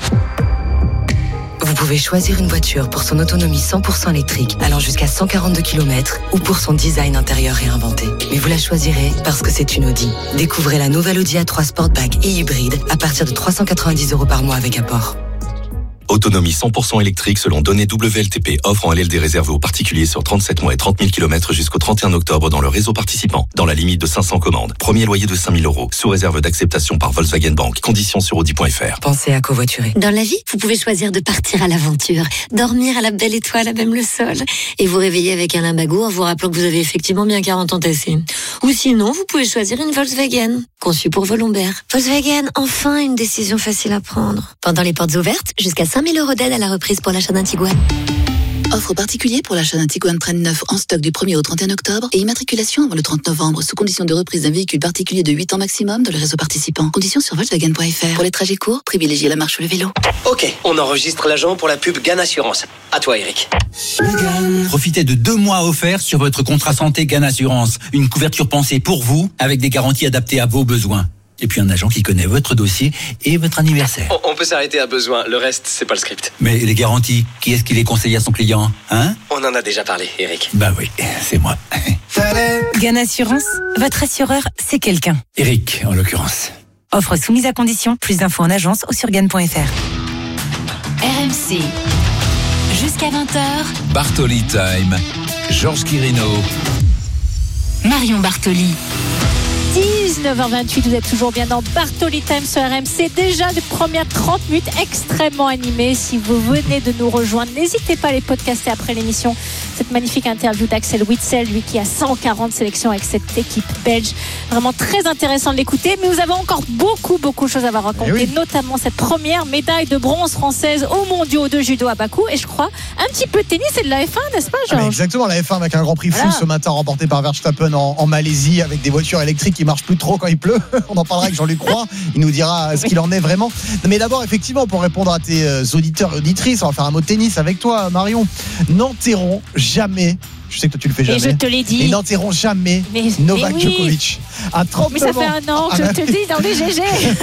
Vous pouvez choisir une voiture pour son autonomie cent pour cent électrique, allant jusqu'à cent quarante-deux kilomètres, ou pour son design intérieur réinventé. Mais vous la choisirez parce que c'est une Audi. Découvrez la nouvelle Audi A trois Sportback et hybride à partir de trois cent quatre-vingt-dix euros par mois avec apport. Autonomie cent pour cent électrique selon données W L T P. Offre en L L D réservée aux particuliers sur trente-sept mois et trente mille kilomètres jusqu'au trente et un octobre dans le réseau participant. Dans la limite de cinq cents commandes. Premier loyer de cinq mille euros. Sous réserve d'acceptation par Volkswagen Bank. Conditions sur audi point f r. Pensez à covoiturer. Dans la vie, vous pouvez choisir de partir à l'aventure, dormir à la belle étoile, à même le sol, et vous réveiller avec un limbago en vous rappelant que vous avez effectivement bien quarante ans tassés. Ou sinon, vous pouvez choisir une Volkswagen, conçue pour vos lombaires. Volkswagen, enfin une décision facile à prendre. Pendant les portes ouvertes, jusqu'à cinq mille euros d'aide à la reprise pour l'achat d'un Tiguan. Offre particulier pour l'achat d'un Tiguan Trend neuf en stock du premier au trente et un octobre et immatriculation avant le trente novembre sous condition de reprise d'un véhicule particulier de huit ans maximum dans le réseau participant. Conditions sur volkswagen point f r. Pour les trajets courts, privilégiez la marche ou le vélo. Ok, on enregistre l'agent pour la pub Gann Assurance. À toi, Eric. Profitez de deux mois offerts sur votre contrat santé Gann Assurance. Une couverture pensée pour vous avec des garanties adaptées à vos besoins. Et puis un agent qui connaît votre dossier et votre anniversaire. On, on peut s'arrêter à besoin, le reste, c'est pas le script. Mais les garanties, qui est-ce qui les conseille à son client, hein? On en a déjà parlé, Eric. Bah oui, c'est moi. Gann Assurance, votre assureur, c'est quelqu'un. Eric, en l'occurrence. Offre soumise à condition, plus d'infos en agence ou sur gann point f r. R M C, jusqu'à vingt heures. Bartoli Time, Georges Quirino. Marion Bartoli. dix-neuf heures vingt-huit, vous êtes toujours bien dans Bartoli Time sur R M C. Déjà les premières trente minutes extrêmement animées. Si vous venez de nous rejoindre, n'hésitez pas à les podcaster après l'émission. Cette magnifique interview d'Axel Witsel, lui qui a cent quarante sélections avec cette équipe belge. Vraiment très intéressant de l'écouter. Mais nous avons encore beaucoup, beaucoup de choses à vous raconter, oui. Notamment cette première médaille de bronze française aux mondiaux de judo à Bakou. Et je crois un petit peu de tennis et de la F un, n'est-ce pas, Georges? Ah, exactement, la F un avec un grand prix voilà. Fou ce matin remporté par Verstappen en, en Malaisie avec des voitures électriques qui marchent plus trop quand il pleut. On en parlera avec Jean-Luc Roy. Il nous dira ce qu'il en est vraiment. Mais d'abord, effectivement, pour répondre à tes auditeurs et auditrices, on va faire un mot de tennis avec toi, Marion. N'enterrons jamais Je sais que toi, tu le fais jamais. Et je te l'ai dit. Ils n'enterront jamais mais, Novak mais oui. Djokovic. À trente-neuf mais ça ans. fait un an que je te le dis dans les G G.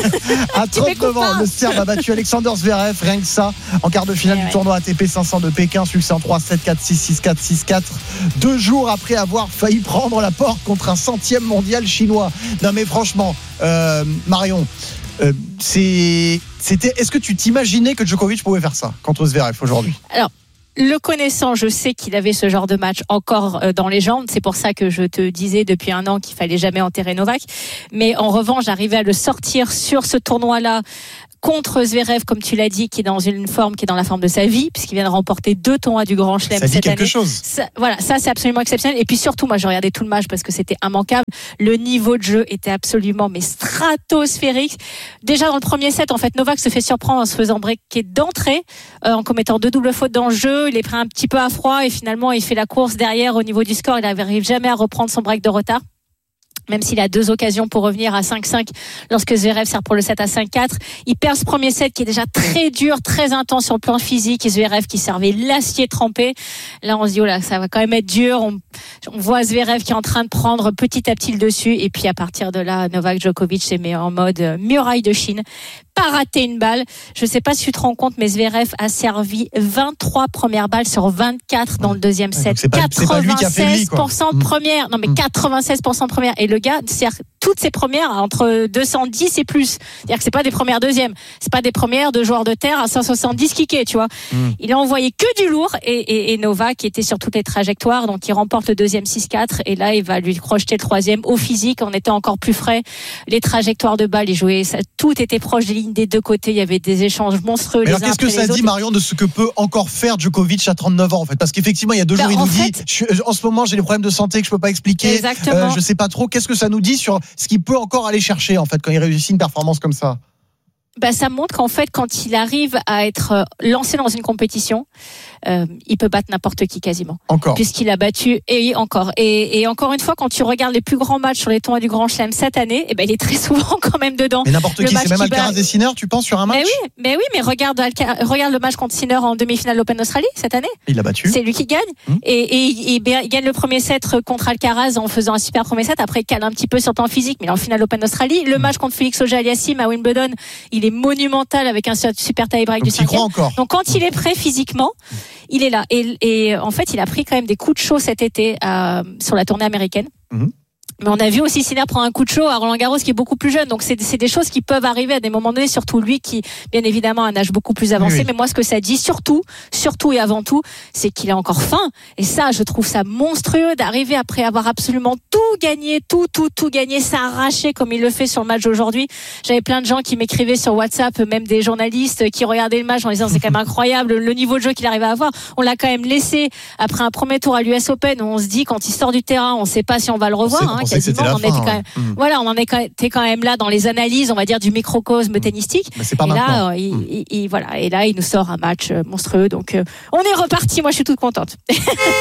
À trente-neuf ans, le Serbe a battu Alexander Zverev, rien que ça, en quart de finale ouais, du ouais. tournoi A T P cinq cents de Pékin. Succès en trois sept, quatre six, six quatre, six quatre. Deux jours après avoir failli prendre la porte contre un centième mondial chinois. Non mais franchement, euh, Marion, euh, c'est, c'était, est-ce que tu t'imaginais que Djokovic pouvait faire ça contre Zverev aujourd'hui ? Alors, le connaissant, je sais qu'il avait ce genre de match encore dans les jambes. C'est pour ça que je te disais depuis un an qu'il fallait jamais enterrer Novak. Mais en revanche, j'arrivais à le sortir sur ce tournoi-là contre Zverev, comme tu l'as dit, qui est dans une forme, qui est dans la forme de sa vie, puisqu'il vient de remporter deux tournois du Grand Chelem cette année. Ça dit quelque chose. Ça, voilà, ça c'est absolument exceptionnel. Et puis surtout, moi, j'ai regardé tout le match parce que c'était immanquable. Le niveau de jeu était absolument mais stratosphérique. Déjà dans le premier set, en fait, Novak se fait surprendre en se faisant breaker d'entrée, euh, en commettant deux doubles fautes dans le jeu. Il est pris un petit peu à froid et finalement, il fait la course derrière au niveau du score. Il n'arrive jamais à reprendre son break de retard, même s'il a deux occasions pour revenir à cinq cinq lorsque Zverev sert pour le set à cinq quatre. Il perd ce premier set qui est déjà très dur, très intense sur le plan physique, et Zverev qui servait l'acier trempé. Là, on se dit, oh là, ça va quand même être dur. On, on voit Zverev qui est en train de prendre petit à petit le dessus, et puis à partir de là, Novak Djokovic s'est mis en mode muraille de Chine. Pas raté une balle. Je sais pas si tu te rends compte, mais Zverev a servi vingt-trois premières balles sur vingt-quatre dans le deuxième set. C'est pas, quatre-vingt-seize pour cent de première. Non, mais quatre-vingt-seize pour cent de première. Et le gars sert toutes ses premières entre deux cent dix et plus. C'est-à-dire que c'est pas des premières deuxièmes. C'est pas des premières de joueurs de terre à cent soixante-dix kickés, tu vois. Mm. Il a envoyé que du lourd, et, et, et Novak était sur toutes les trajectoires. Donc, il remporte le deuxième six quatre. Et là, il va lui crocheter le troisième au physique en étant encore plus frais. Les trajectoires de balles, il jouait, ça, tout était proche des lignes des deux côtés. Il y avait des échanges monstrueux. Mais alors, qu'est-ce que ça dit, Marion, de ce que peut encore faire Djokovic à trente-neuf ans, en fait? Parce qu'effectivement, il y a deux jours, bah, il nous fait... dit, je, en ce moment, j'ai des problèmes de santé que je peux pas expliquer. Exactement. Euh, je sais pas trop. Qu'est-ce que ça nous dit sur ce qu'il peut encore aller chercher, en fait, quand il réussit une performance comme ça? Bah, ça montre qu'en fait, quand il arrive à être lancé dans une compétition, euh, il peut battre n'importe qui quasiment. Encore. Puisqu'il a battu, et encore. Et, et encore une fois, quand tu regardes les plus grands matchs sur les tournois du Grand Chelem cette année, eh ben, il est très souvent quand même dedans. Mais n'importe qui, c'est même Alcaraz bat... et Sinner, tu penses, sur un match? Mais oui, mais oui, mais regarde, Alca... regarde le match contre Sinner en demi-finale d'Open d'Australie cette année. Il l'a battu. C'est lui qui gagne. Hum. Et, et, et, et il gagne le premier set contre Alcaraz en faisant un super premier set. Après, il cale un petit peu sur le plan physique, mais il est en finale d'Open d'Australie. Le hum. match contre Félix Auger-Aliassime à Wimbledon, il est monumental avec un super tie-break du cinquième. Donc quand il est prêt physiquement, il est là. Et, et en fait, il a pris quand même des coups de chaud cet été euh, sur la tournée américaine. Mm-hmm. Mais on a vu aussi Sinner prendre un coup de chaud à Roland-Garros qui est beaucoup plus jeune. Donc c'est, c'est des choses qui peuvent arriver à des moments donnés, surtout lui qui, bien évidemment, a un âge beaucoup plus avancé. Oui, oui. Mais moi, ce que ça dit surtout, surtout et avant tout, c'est qu'il est encore faim. Et ça, je trouve ça monstrueux d'arriver après avoir absolument tout gagné, tout, tout, tout gagné, s'arracher comme il le fait sur le match d'aujourd'hui. J'avais plein de gens qui m'écrivaient sur WhatsApp, même des journalistes qui regardaient le match en disant c'est quand même incroyable le niveau de jeu qu'il arrive à avoir. On l'a quand même laissé après un premier tour à l'U S Open où on se dit quand il sort du terrain, on ne sait pas si on va le revoir. Hein, quasiment, on en était quand même, mmh. voilà, on en était quand même là dans les analyses, on va dire, du microcosme mmh. tennistique. Mais c'est pas et maintenant. là, euh, il, mmh. il, il, voilà, et là, il nous sort un match monstrueux. Donc, euh, on est reparti. Moi, je suis toute contente. ah,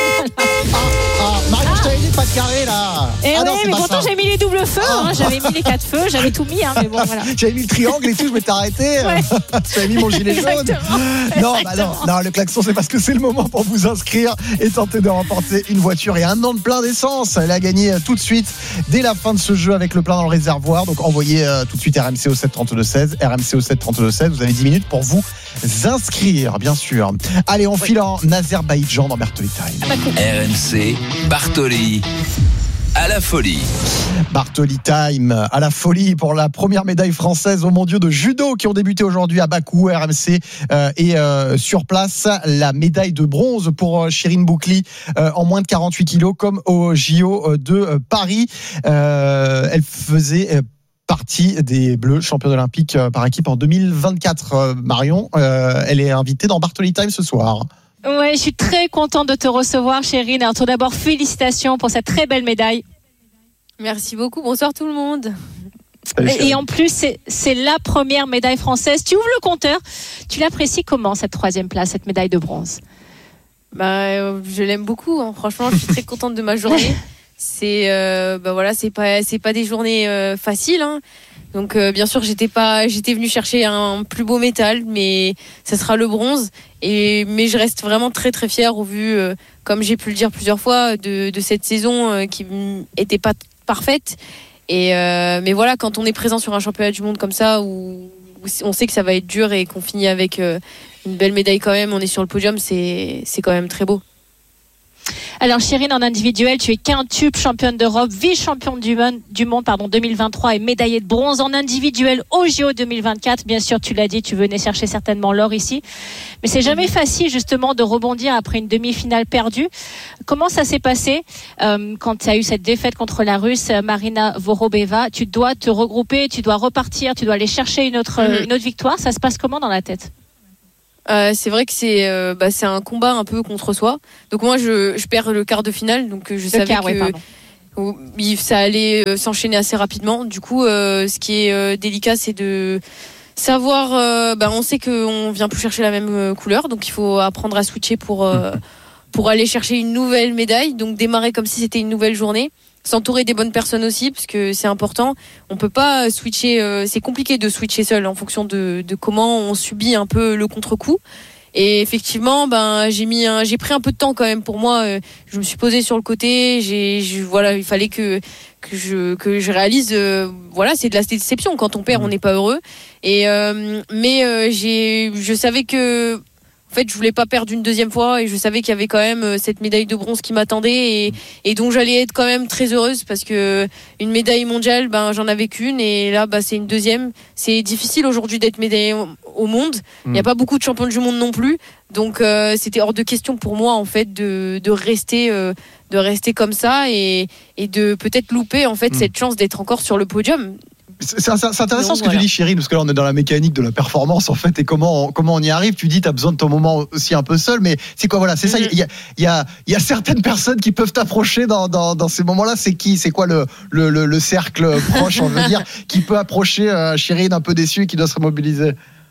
ah, Marion, ah. je t'avais dit pas de carré là. Et ah ouais, non, mais pourtant, j'ai mis les doubles feux. Ah. Hein, j'avais mis les quatre feux. J'avais tout mis. Hein, mais bon, voilà. J'avais mis le triangle et tout. Je m'étais arrêté. Ouais. J'avais mis mon gilet jaune. Non, bah non, non, le klaxon, c'est parce que c'est le moment pour vous inscrire et tenter de remporter une voiture et un an de plein d'essence. Elle a gagné tout de suite dès la fin de ce jeu avec le plein dans le réservoir. Donc envoyez euh, tout de suite R M C au sept trente-deux seize, R M C au sept trente-deux seize. Vous avez dix minutes pour vous inscrire, bien sûr. Allez, on file en Azerbaïdjan dans Bartoli Time. R M C, Bartoli. À la folie. Bartoli Time, à la folie pour la première médaille française aux mondiaux de judo qui ont débuté aujourd'hui à Bakou. R M C euh, et euh, sur place, la médaille de bronze pour euh, Shirin Boukli euh, en moins de quarante-huit kilos comme au J O de euh, Paris. Euh, elle faisait... Euh, partie des Bleus, championnes olympiques par équipe en deux mille vingt-quatre. Marion, euh, elle est invitée dans Bartoli Time ce soir. Ouais, je suis très contente de te recevoir, Chérine. Alors, tout d'abord, félicitations pour cette très belle médaille. Merci beaucoup. Bonsoir tout le monde. Et, et en plus, c'est, c'est la première médaille française. Tu ouvres le compteur. Tu l'apprécies comment, cette troisième place, cette médaille de bronze? Bah, euh, je l'aime beaucoup. Hein. Franchement, je suis très contente de ma journée. C'est, euh, bah voilà, c'est pas, c'est pas des journées euh, faciles. Hein. Donc euh, bien sûr, j'étais pas, j'étais venue chercher un plus beau métal, mais ça sera le bronze. Et mais je reste vraiment très très fière au vu, euh, comme j'ai pu le dire plusieurs fois, de, de cette saison euh, qui était pas parfaite. Et euh, mais voilà, quand on est présent sur un championnat du monde comme ça, où, où on sait que ça va être dur et qu'on finit avec euh, une belle médaille quand même, on est sur le podium, c'est c'est quand même très beau. Alors Chérine, en individuel, tu es quintuple championne d'Europe, vice-championne du monde, du monde pardon, deux mille vingt-trois et médaillée de bronze en individuel au J O deux mille vingt-quatre. Bien sûr, tu l'as dit, tu venais chercher certainement l'or ici. Mais c'est jamais facile justement de rebondir après une demi-finale perdue. Comment ça s'est passé euh, quand tu as eu cette défaite contre la Russe Marina Vorobeva? Tu dois te regrouper, tu dois repartir, tu dois aller chercher une autre, mm-hmm. une autre victoire. Ça se passe comment dans la tête? Euh, c'est vrai que c'est euh, bah, c'est un combat un peu contre soi. Donc moi je, je perds le quart de finale, donc je le savais quart, que ouais, ça allait euh, s'enchaîner assez rapidement. Du coup, euh, ce qui est euh, délicat, c'est de savoir. Euh, bah, on sait qu'on vient plus chercher la même euh, couleur, donc il faut apprendre à switcher pour euh, pour aller chercher une nouvelle médaille. Donc démarrer comme si c'était une nouvelle journée. S'entourer des bonnes personnes aussi, parce que c'est important. On peut pas switcher, euh, c'est compliqué de switcher seul en fonction de, de comment on subit un peu le contre-coup. Et effectivement, ben j'ai mis, un, j'ai pris un peu de temps quand même pour moi. Euh, je me suis posée sur le côté. J'ai, je, voilà, il fallait que que je que je réalise. Euh, voilà, c'est de la déception quand on perd, on n'est pas heureux. Et euh, mais euh, j'ai, je savais que. En fait, je voulais pas perdre une deuxième fois et je savais qu'il y avait quand même cette médaille de bronze qui m'attendait et, et dont j'allais être quand même très heureuse parce que une médaille mondiale, ben j'en avais qu'une et là, bah c'est une deuxième. C'est difficile aujourd'hui d'être médaillé au monde. Il n'y a pas beaucoup de champions du monde non plus, donc euh, c'était hors de question pour moi en fait de, de rester, euh, de rester comme ça et, et de peut-être louper en fait mmh. cette chance d'être encore sur le podium. C'est, c'est, c'est intéressant Donc, ce que voilà. tu dis, Chérine, parce que là on est dans la mécanique de la performance en fait et comment comment on y arrive. Tu dis tu as besoin de ton moment aussi un peu seul, mais c'est quoi voilà, c'est mm-hmm. ça. Il y a il y a il y a certaines personnes qui peuvent t'approcher dans dans dans ces moments-là. C'est qui, c'est quoi le le le, le cercle proche, on veut dire, qui peut approcher euh, Chérine un peu déçue et qui doit se remobiliser?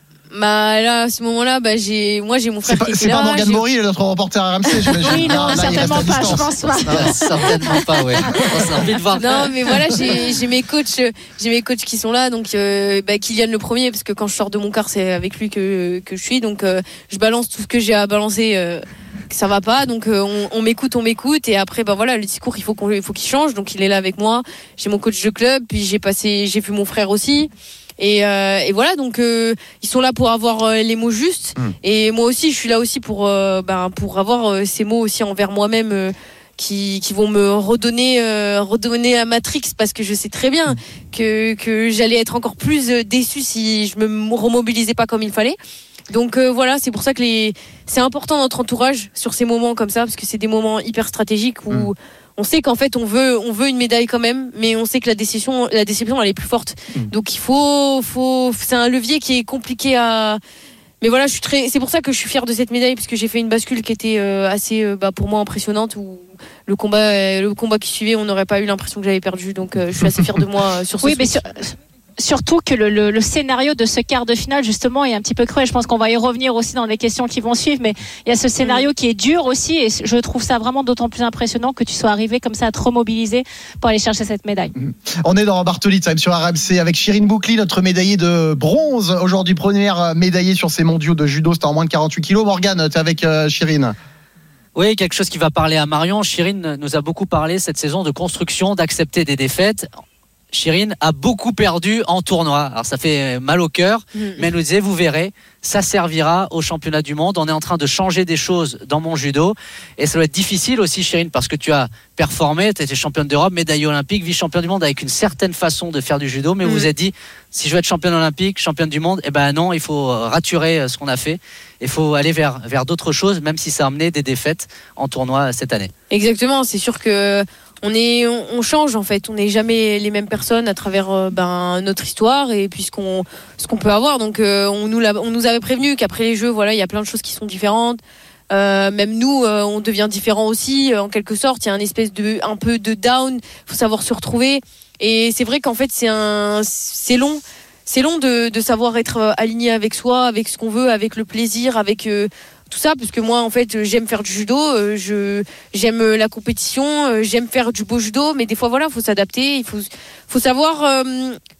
Bah là, à ce moment-là, bah j'ai, moi j'ai mon frère c'est qui pas, était c'est là. pas Morgane j'ai... Maury, notre reporter R M C, j'imagine. Oui, non, là, certainement pas, je pense pas. Non, certainement pas, ouais. On a envie de voir. Non, mais voilà, j'ai, j'ai mes coachs, j'ai mes coachs qui sont là, donc euh, bah, Kylian le premier, parce que quand je sors de mon car, c'est avec lui que que je suis, donc euh, je balance tout ce que j'ai à balancer. Euh, ça va pas, donc euh, on, on m'écoute, on m'écoute, et après bah voilà, le discours il faut qu'on, il faut qu'il change, donc il est là avec moi. J'ai mon coach de club, puis j'ai passé, j'ai vu mon frère aussi. Et, euh, et voilà, donc euh, ils sont là pour avoir euh, les mots justes. Mmh. Et moi aussi, je suis là aussi pour, euh, ben, pour avoir euh, ces mots aussi envers moi-même euh, qui, qui vont me redonner, euh, redonner à Matrix, parce que je sais très bien que, que j'allais être encore plus déçue si je me remobilisais pas comme il fallait. Donc euh, voilà, c'est pour ça que les... c'est important notre entourage sur ces moments comme ça, parce que c'est des moments hyper stratégiques où mmh. on sait qu'en fait on veut, on veut une médaille quand même, mais on sait que la déception, la déception elle est plus forte. Mmh. Donc il faut, faut, c'est un levier qui est compliqué à. Mais voilà, je suis très, c'est pour ça que je suis fière de cette médaille, parce que j'ai fait une bascule qui était euh, assez, euh, bah, pour moi impressionnante, où le combat, euh, le combat qui suivait, on n'aurait pas eu l'impression que j'avais perdu. Donc euh, je suis assez fière de moi euh, sur ce. Oui, mais sur... Surtout que le, le, le scénario de ce quart de finale justement est un petit peu cruel. Je pense qu'on va y revenir aussi dans les questions qui vont suivre, mais il y a ce scénario qui est dur aussi, et je trouve ça vraiment d'autant plus impressionnant que tu sois arrivé comme ça à te remobiliser pour aller chercher cette médaille. On est dans Bartoli Time sur R M C avec Chérine Boucli, notre médaillée de bronze aujourd'hui, première médaillée sur ces mondiaux de judo, c'était en moins de quarante-huit kilos. Morgane, t'es avec euh, Chérine. Oui, quelque chose qui va parler à Marion. Chérine nous a beaucoup parlé cette saison de construction, d'accepter des défaites. Chérine a beaucoup perdu en tournoi. Alors ça fait mal au cœur, mmh. mais elle nous disait, vous verrez, ça servira au championnat du monde. On est en train de changer des choses dans mon judo. Et ça doit être difficile aussi, Chérine, parce que tu as performé, tu étais championne d'Europe, médaille olympique, vice-championne du monde avec une certaine façon de faire du judo. Mais mmh. vous vous êtes dit, si je veux être championne olympique, championne du monde, eh ben non, il faut raturer ce qu'on a fait. Il faut aller vers, vers d'autres choses, même si ça a amené des défaites en tournoi cette année. Exactement, c'est sûr que on est, on change en fait, on n'est jamais les mêmes personnes à travers euh, ben, notre histoire et puis ce qu'on, ce qu'on peut avoir. Donc euh, on, nous on nous avait prévenu qu'après les Jeux, voilà, il y a plein de choses qui sont différentes. Euh, même nous, euh, on devient différents aussi, euh, en quelque sorte. Il y a un espèce de, un peu de down. Il faut savoir se retrouver. Et c'est vrai qu'en fait, c'est un, c'est long. C'est long de, de savoir être aligné avec soi, avec ce qu'on veut, avec le plaisir, avec euh, tout ça, parce que moi en fait j'aime faire du judo, euh, je j'aime la compétition, euh, j'aime faire du beau judo, mais des fois voilà, faut s'adapter, il faut faut savoir euh,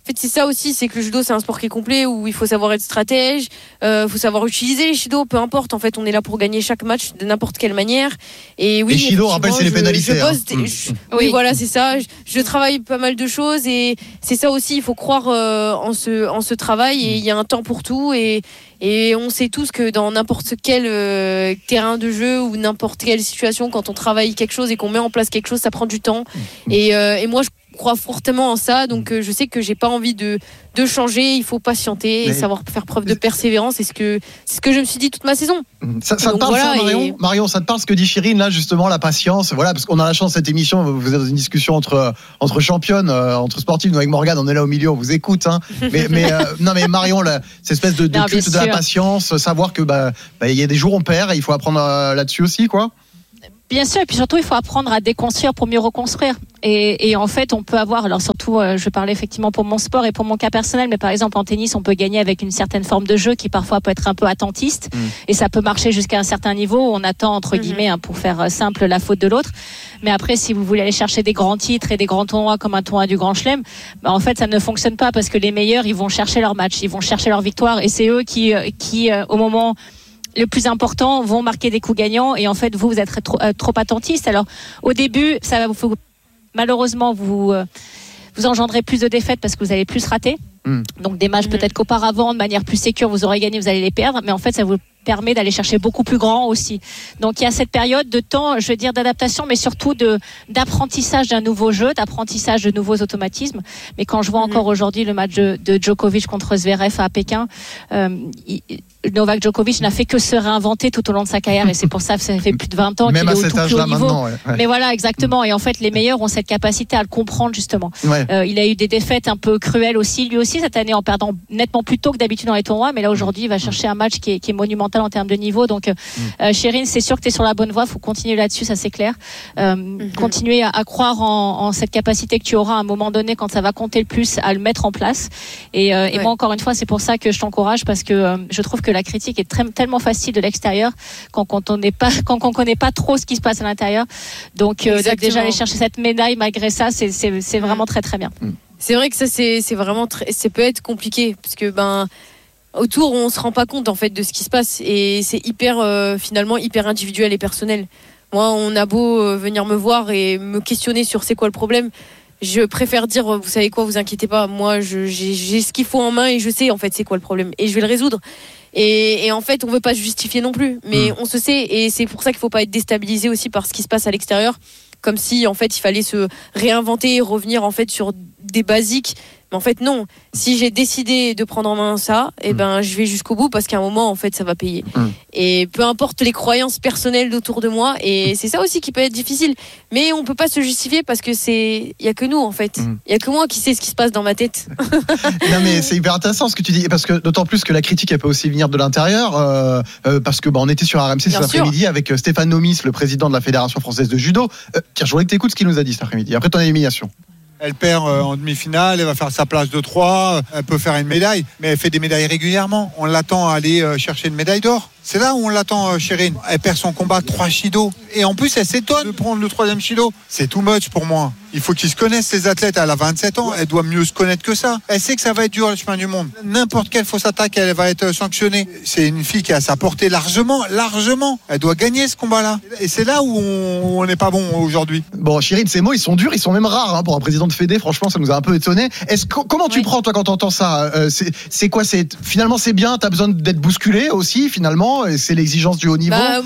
En fait, c'est ça aussi, c'est que le judo, c'est un sport qui est complet où il faut savoir être stratège, euh, faut savoir utiliser les shido, peu importe. En fait, on est là pour gagner chaque match de n'importe quelle manière. Et oui, les shido, rappelle, c'est les pénalités. Hein. Des, je, mmh. Oui, voilà, c'est ça. Je, je travaille pas mal de choses et c'est ça aussi. Il faut croire euh, en ce en ce travail et il y a un temps pour tout et et on sait tous que dans n'importe quel euh, terrain de jeu ou n'importe quelle situation, quand on travaille quelque chose et qu'on met en place quelque chose, ça prend du temps. Mmh. Et euh, et moi, je crois fortement en ça, donc euh, je sais que j'ai pas envie de de changer. Il faut patienter et mais savoir faire preuve de persévérance. C'est ce que c'est ce que je me suis dit toute ma saison. Ça, ça te parle, voilà, ça, Marion, et... Marion, ça te parle ce que dit Chirine là justement, la patience. Voilà, parce qu'on a la chance cette émission. Vous êtes dans une discussion entre entre championnes, euh, entre sportives. Nous avec Morgane, on est là au milieu, on vous écoute. Hein. Mais mais euh, non, mais Marion, là, cette espèce de, de non, culte de la patience, savoir que bah il bah, y a des jours on perd et il faut apprendre euh, là-dessus aussi, quoi. Bien sûr, et puis surtout, il faut apprendre à déconstruire pour mieux reconstruire. Et, et en fait, on peut avoir, alors surtout, euh, je parlais effectivement pour mon sport et pour mon cas personnel, mais par exemple en tennis, on peut gagner avec une certaine forme de jeu qui parfois peut être un peu attentiste, mmh. et ça peut marcher jusqu'à un certain niveau où on attend, entre mmh. guillemets, hein, pour faire simple, la faute de l'autre. Mais après, si vous voulez aller chercher des grands titres et des grands tournois comme un tournoi du Grand Chelem, bah, en fait, ça ne fonctionne pas parce que les meilleurs, ils vont chercher leur match, ils vont chercher leur victoire, et c'est eux qui, qui euh, au moment le plus important, vont marquer des coups gagnants et en fait vous vous êtes trop, euh, trop attentiste. Alors au début, ça va vous malheureusement vous euh, vous engendrez plus de défaites parce que vous allez plus rater. Mmh. Donc des matchs mmh. peut-être qu'auparavant de manière plus sécure vous aurez gagné, vous allez les perdre, mais en fait ça vous permet d'aller chercher beaucoup plus grand aussi. Donc il y a cette période de temps, je veux dire, d'adaptation, mais surtout de d'apprentissage d'un nouveau jeu, d'apprentissage de nouveaux automatismes. Mais quand je vois mmh. encore aujourd'hui le match de, de Djokovic contre Zverev à Pékin, euh, il, Novak Djokovic n'a fait que se réinventer tout au long de sa carrière et c'est pour ça que ça fait plus de vingt ans Même qu'il est au tout plus haut niveau. Ouais, ouais. Mais voilà, exactement. Et en fait, les meilleurs ont cette capacité à le comprendre justement. Ouais. Euh, il a eu des défaites un peu cruelles aussi, lui aussi cette année, en perdant nettement plus tôt que d'habitude dans les tournois. Mais là aujourd'hui, il va chercher un match qui est, qui est monumental en termes de niveau. Donc, euh, Chérine, c'est sûr que tu es sur la bonne voie. Il faut continuer là-dessus, ça c'est clair. Euh, mm-hmm. Continuer à, à croire en, en cette capacité que tu auras à un moment donné quand ça va compter le plus, à le mettre en place. Et, euh, et ouais. moi, encore une fois, c'est pour ça que je t'encourage parce que euh, je trouve que la critique est très tellement facile de l'extérieur quand, quand on n'est pas quand on connaît pas trop ce qui se passe à l'intérieur. Donc euh, déjà aller chercher cette médaille malgré ça, c'est c'est, c'est vraiment très très bien. C'est vrai que ça c'est c'est vraiment très, ça peut être compliqué parce que ben autour on se rend pas compte en fait de ce qui se passe et c'est hyper euh, finalement hyper individuel et personnel. Moi, on a beau euh, venir me voir et me questionner sur c'est quoi le problème. Je préfère dire, vous savez quoi, vous inquiétez pas, moi je, j'ai, j'ai ce qu'il faut en main et je sais en fait c'est quoi le problème et je vais le résoudre. Et, et en fait, on veut pas se justifier non plus, mais mmh. on se sait et c'est pour ça qu'il faut pas être déstabilisé aussi par ce qui se passe à l'extérieur, comme si en fait il fallait se réinventer et revenir en fait sur des basiques. Mais en fait non, si j'ai décidé de prendre en main ça, et eh ben je vais jusqu'au bout parce qu'à un moment en fait ça va payer. Mmh. Et peu importe les croyances personnelles d'autour de moi, et c'est ça aussi qui peut être difficile. Mais on peut pas se justifier parce que c'est, il y a que nous en fait, il mmh. y a que moi qui sais ce qui se passe dans ma tête. Non mais c'est hyper intéressant ce que tu dis parce que d'autant plus que la critique elle peut aussi venir de l'intérieur euh, euh, parce que bah on était sur R M C cet après-midi avec Stéphane Nomis, le président de la Fédération française de judo. Euh, tiens, je voulais que tu écoutes ce qu'il nous a dit cet après-midi. Après ton élimination. Elle perd en demi-finale, elle va faire sa place de trois, elle peut faire une médaille, mais elle fait des médailles régulièrement. On l'attend à aller chercher une médaille d'or. C'est là où on l'attend, Chérine. Elle perd son combat trois shido. Et en plus, elle s'étonne de prendre le troisième shido. C'est too much pour moi. Il faut qu'ils se connaissent, ces athlètes. Elle a vingt-sept ans, elle doit mieux se connaître que ça. Elle sait que ça va être dur, le chemin du monde. N'importe quelle fausse attaque, elle va être sanctionnée. C'est une fille qui a sa portée largement, largement. Elle doit gagner ce combat-là. Et c'est là où on n'est pas bon aujourd'hui. Bon, Chérine, ces mots, ils sont durs, ils sont même rares hein, pour un président de Fédé. Franchement, ça nous a un peu étonné. Est-ce que, comment tu oui. prends, toi, quand tu entends ça euh, c'est, c'est quoi c'est, finalement, c'est bien, tu as besoin d'être bousculé aussi, finalement. Et c'est l'exigence du haut niveau. Bah,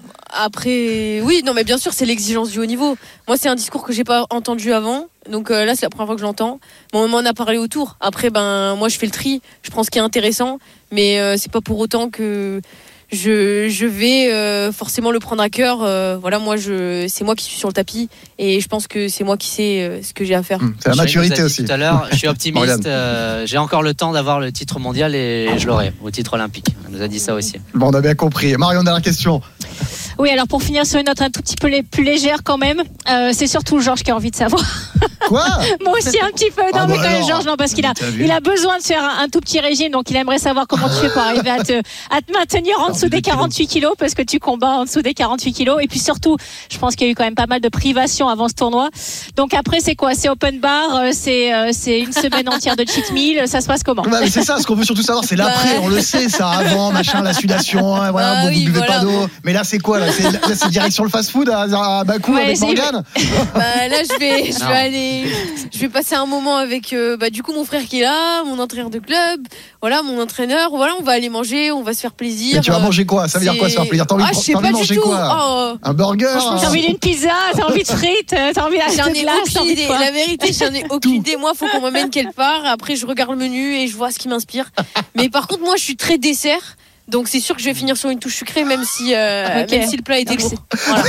après, oui, non, mais bien sûr, c'est l'exigence du haut niveau. Moi, c'est un discours que j'ai pas entendu avant. Donc euh, là, c'est la première fois que je l'entends. Bon, on m'en a parlé autour. Après, ben, moi, je fais le tri. Je prends ce qui est intéressant. Mais euh, c'est pas pour autant que je, je vais euh, forcément le prendre à cœur. Euh, voilà, moi, je, c'est moi qui suis sur le tapis. Et je pense que c'est moi qui sais euh, ce que j'ai à faire. Mmh, c'est la maturité aussi. Tout à l'heure, je suis optimiste. euh, j'ai encore le temps d'avoir le titre mondial et je l'aurai au titre olympique. On nous a dit ça aussi. Bon, on a bien compris. Marion, dernière question. Oui, alors pour finir sur une note un tout petit peu plus légère quand même, euh, c'est surtout Georges qui a envie de savoir. Quoi? Moi aussi un petit peu. Non, ah mais bah quand même alors, Georges, non, parce qu'il a, il a besoin de faire un, un tout petit régime, donc il aimerait savoir comment tu fais pour arriver à te, à te maintenir en dessous des quarante-huit kilos, parce que tu combats en dessous des quarante-huit kilos. Et puis surtout, je pense qu'il y a eu quand même pas mal de privations avant ce tournoi. Donc après, c'est quoi? C'est open bar, c'est, euh, c'est une semaine entière de cheat meal. Ça se passe comment? Bah, c'est ça, ce qu'on veut surtout savoir, c'est l'après. On le sait, ça avant, machin, la sudation, hein, voilà, Ah vous, oui, vous buvez voilà. pas d'eau. Mais là, c'est quoi là? C'est, là, c'est direction le fast-food à, à Bakou Ouais, avec c'est- Morgane. Bah, là, je vais, je Non. vais aller, je vais passer un moment avec, euh, bah, du coup, mon frère qui est là, mon entraîneur de club, voilà, mon entraîneur. Voilà, on va aller manger, on va se faire plaisir. Mais tu vas Euh, manger quoi? Ça veut dire quoi se faire plaisir? T'as envie, Ah, de- je sais t'as envie pas de du manger tout. quoi? Oh. Un burger? Franchement, T'as un- envie d'une pizza, t'as envie de frites, t'as envie d'acheter J'en de ai glace, t'as aucune envie de idée. quoi? La vérité, j'en ai aucune idée. Moi, faut qu'on m'amène quelque part. Après, je regarde le menu et je vois ce qui m'inspire. Mais par contre, moi, je suis très dessert. Donc, c'est sûr que je vais finir sur une touche sucrée, même si, euh, Ok. même si le plat était Donc, lourd.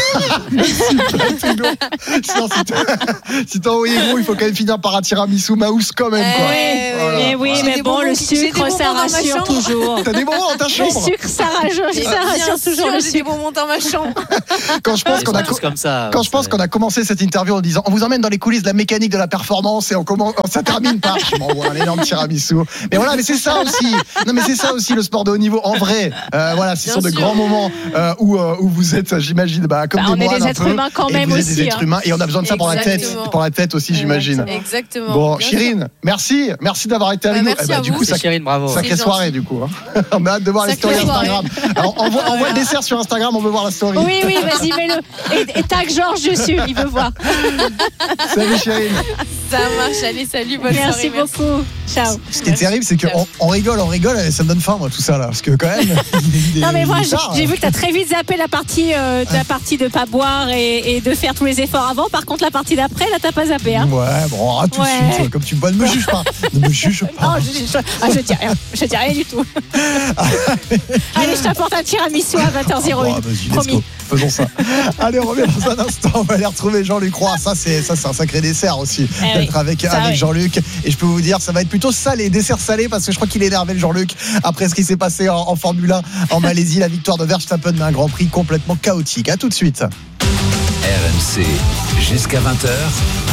Sinon, si t'as- si t'as envoyé gros, il faut quand même finir par un tiramisu mouse quand même, quoi. Eh, Voilà. Mais oui, J'ai mais des bon, bonbons le qui- j'ai des sucre, bonbons ça dans ma rassure chambre. toujours. T'as des bonbons dans ta Le chambre? sucre, ça rassure, Et ça bien rassure toujours sûr, le j'ai des sucre. bonbons dans ma chambre. Quand je pense Ils qu'on sont a tous comme ça. Quand je pense qu'on a commencé cette interview en disant on vous emmène dans les coulisses de la mécanique de la performance et on commence, ça termine par je m'envoie un énorme tiramisu. Mais voilà, mais c'est ça aussi. Non, mais c'est ça aussi le sport de haut niveau. En vrai, euh, voilà, ce Bien sont de sûr. grands moments euh, où euh, où vous êtes, j'imagine, bah, comme Bah, des on est moines des un êtres peu. humains quand Et même vous êtes aussi, des êtres hein. humains et on a besoin de ça pour la tête, Exactement. pour la tête aussi, j'imagine. Exactement. Bon, Bien Chirine, merci, merci d'avoir été avec Bah, nous. merci Eh bah, à du vous. coup, C'est ça, Chirine, bravo. sacrée C'est soirée gentil. du coup. hein. On a hâte de voir les Sacrée stories soirée. Instagram. Alors, envoie, envoie le dessert sur Instagram, on veut voir la story. Oui, oui, vas-y, mets-le. Et, et tag Georges dessus, il veut voir. Salut Chirine. Ça marche. Allez, salut, bonne Merci soirée. beaucoup. Ciao. Ce qui est terrible, c'est qu'on on rigole, on rigole, et ça me donne faim, moi, tout ça là. Parce que quand même. il est- Non mais moi il est j'ai tard. j'ai vu que t'as très vite zappé la partie euh, la partie de pas boire et, et de faire tous les efforts avant. Par contre la partie d'après là t'as pas zappé hein. Ouais, bon, on tout Ouais. de suite, comme tu vois, ne me juge pas. Ne me juge pas. Non, je, je, ah, je dis rien, je dis rien du tout. Allez, je t'apporte un tiramisu à vingt heures zéro un. Oh, vas-y, let's Promis. go. Faisons ça. Allez, on revient dans un instant. On va aller retrouver Jean-Luc Roy. Ça, c'est, ça, c'est un sacré dessert aussi. Eh d'être oui. avec, Ça, avec oui. Jean-Luc. Et je peux vous dire, ça va être plutôt salé, dessert salé, parce que je crois qu'il est énervé, le Jean-Luc, après ce qui s'est passé en, en Formule un en Malaisie. La victoire de Verstappen, mais un grand prix complètement chaotique. À tout de suite. R M C, jusqu'à vingt heures.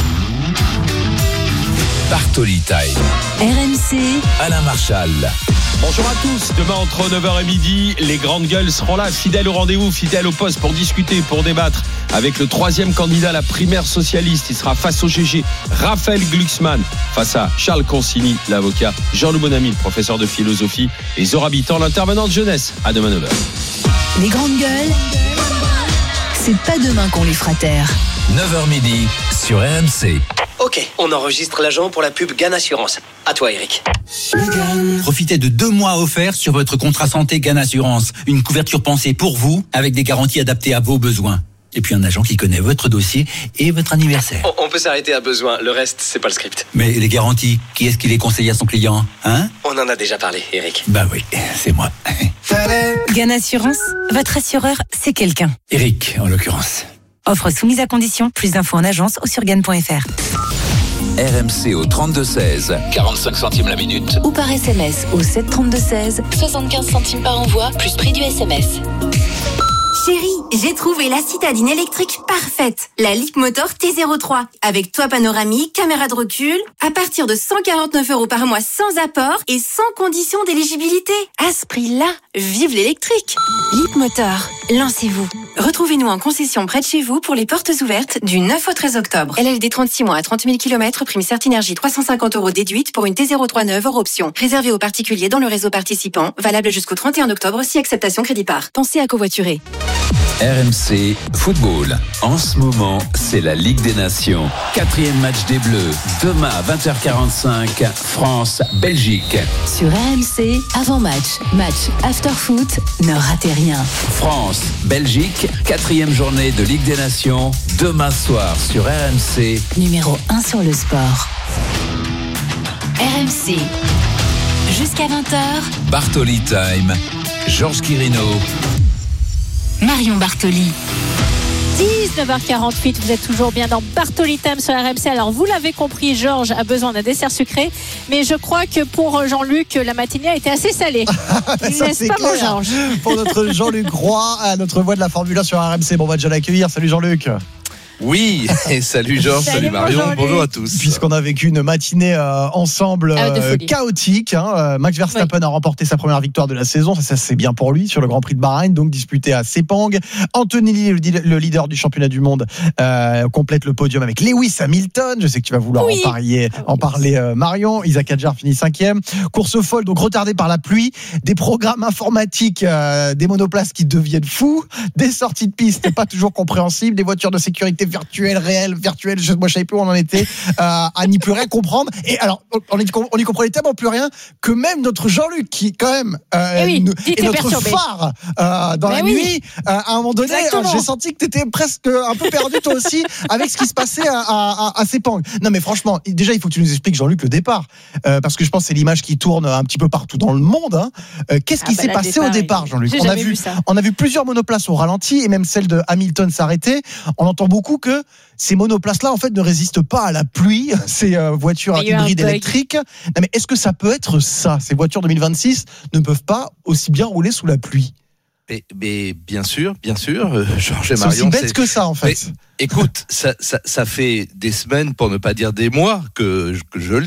Bartoli Time. R M C, Alain Marchal. Bonjour à tous, demain entre neuf heures et midi, les grandes gueules seront là, fidèles au rendez-vous, fidèles au poste pour discuter, pour débattre avec le troisième candidat à la primaire socialiste. Il sera face au G G, Raphaël Glucksmann, face à Charles Consigny, l'avocat, Jean-Loup Bonamy, le professeur de philosophie, et Zora Bitan, l'intervenant de jeunesse, à demain neuf heures. les grandes gueules, c'est pas demain qu'on les fera taire. neuf heures midi sur R M C. Ok, on enregistre l'agent pour la pub Gan Assurance. À toi, Eric. Profitez de deux mois offerts sur votre contrat santé Gan Assurance. Une couverture pensée pour vous, avec des garanties adaptées à vos besoins. Et puis un agent qui connaît votre dossier et votre anniversaire. On, on peut s'arrêter à besoin, le reste, c'est pas le script. Mais les garanties, qui est-ce qui les conseille à son client, hein? On en a déjà parlé, Eric. Bah oui, c'est moi. Gan Assurance, votre assureur, c'est quelqu'un. Eric, en l'occurrence. Offre soumise à condition, plus d'infos en agence ou sur gan point f r. R M C au trente-deux seize, quarante-cinq centimes la minute. Ou par S M S au sept trente-deux seize, soixante-quinze centimes par envoi, plus prix du S M S. Chérie, j'ai trouvé la citadine électrique parfaite. La Leapmotor T zéro trois. Avec toit panoramique, caméra de recul. À partir de cent quarante-neuf euros par mois sans apport et sans condition d'éligibilité. À ce prix-là, vive l'électrique. Leapmotor, lancez-vous. Retrouvez-nous en concession près de chez vous pour les portes ouvertes du neuf au treize octobre. L L D trente-six mois à trente mille kilomètres, prime Certinergie trois cent cinquante euros déduite pour une T zéro trois neuve hors option. Réservé aux particuliers dans le réseau participant. Valable jusqu'au trente et un octobre si acceptation crédit par. Pensez à covoiturer. R M C Football. En ce moment, c'est la Ligue des Nations. Quatrième match des Bleus. Demain à vingt heures quarante-cinq, France-Belgique. Sur R M C, avant-match, match after foot, ne ratez rien. France-Belgique, quatrième journée de Ligue des Nations. Demain soir sur R M C. Numéro un sur le sport. R M C, jusqu'à vingt heures. Bartoli Time. Georges Quirino. Marion Bartoli. dix-neuf heures quarante-huit, vous êtes toujours bien dans Bartoli Time sur R M C. Alors vous l'avez compris, Georges a besoin d'un dessert sucré, mais je crois que pour Jean-Luc, la matinée a été assez salée. Ça, N'est-ce pas, mon Georges? Pour notre Jean-Luc Roy, notre voix de la Formule un sur R M C. Bon, on va déjà l'accueillir. Salut Jean-Luc. Oui, et salut Georges, salut, salut Marion, bonjour, bonjour à tous. Puisqu'on a vécu une matinée euh, ensemble euh, chaotique, hein, Max Verstappen oui. a remporté sa première victoire de la saison, ça, ça c'est bien pour lui, sur le Grand Prix de Bahreïn, donc disputé à Sepang. Anthony, le leader du championnat du monde, euh, complète le podium avec Lewis Hamilton. Je sais que tu vas vouloir oui. en, parier, en parler, euh, Marion. Isaac Hadjar finit cinquième. Course folle, donc retardée par la pluie, des programmes informatiques, euh, des monoplaces qui deviennent fous, des sorties de piste pas toujours compréhensibles, des voitures de sécurité virtuel, réel, virtuel, je, moi je savais plus où on en était, euh, à n'y plus rien comprendre. Et alors, on n'y on y comprenait tellement plus rien que même notre Jean-Luc, qui quand même euh, oui, nous, est notre perturbé. phare euh, dans Mais la oui. nuit, euh, à un moment donné, euh, j'ai senti que tu étais presque un peu perdu toi aussi avec ce qui se passait à, à, à, à Sepang. Non mais franchement, déjà il faut que tu nous expliques, Jean-Luc, le départ, euh, parce que je pense que c'est l'image qui tourne un petit peu partout dans le monde. Hein. Euh, qu'est-ce qui ah, s'est bah, passé départ, au départ, Jean-Luc? On a vu, vu on a vu plusieurs monoplaces au ralenti et même celle de Hamilton s'arrêter. On entend beaucoup que ces monoplaces-là, en fait, ne résistent pas à la pluie, ces euh, voitures hybrides électriques. Non, mais est-ce que ça peut être ça? Ces voitures deux mille vingt-six ne peuvent pas aussi bien rouler sous la pluie? Mais, mais bien sûr, bien sûr, euh, Georges et c'est Marion. C'est aussi bête que ça, en fait. Mais, écoute, ça, ça, ça fait des semaines, pour ne pas dire des mois, que, que je le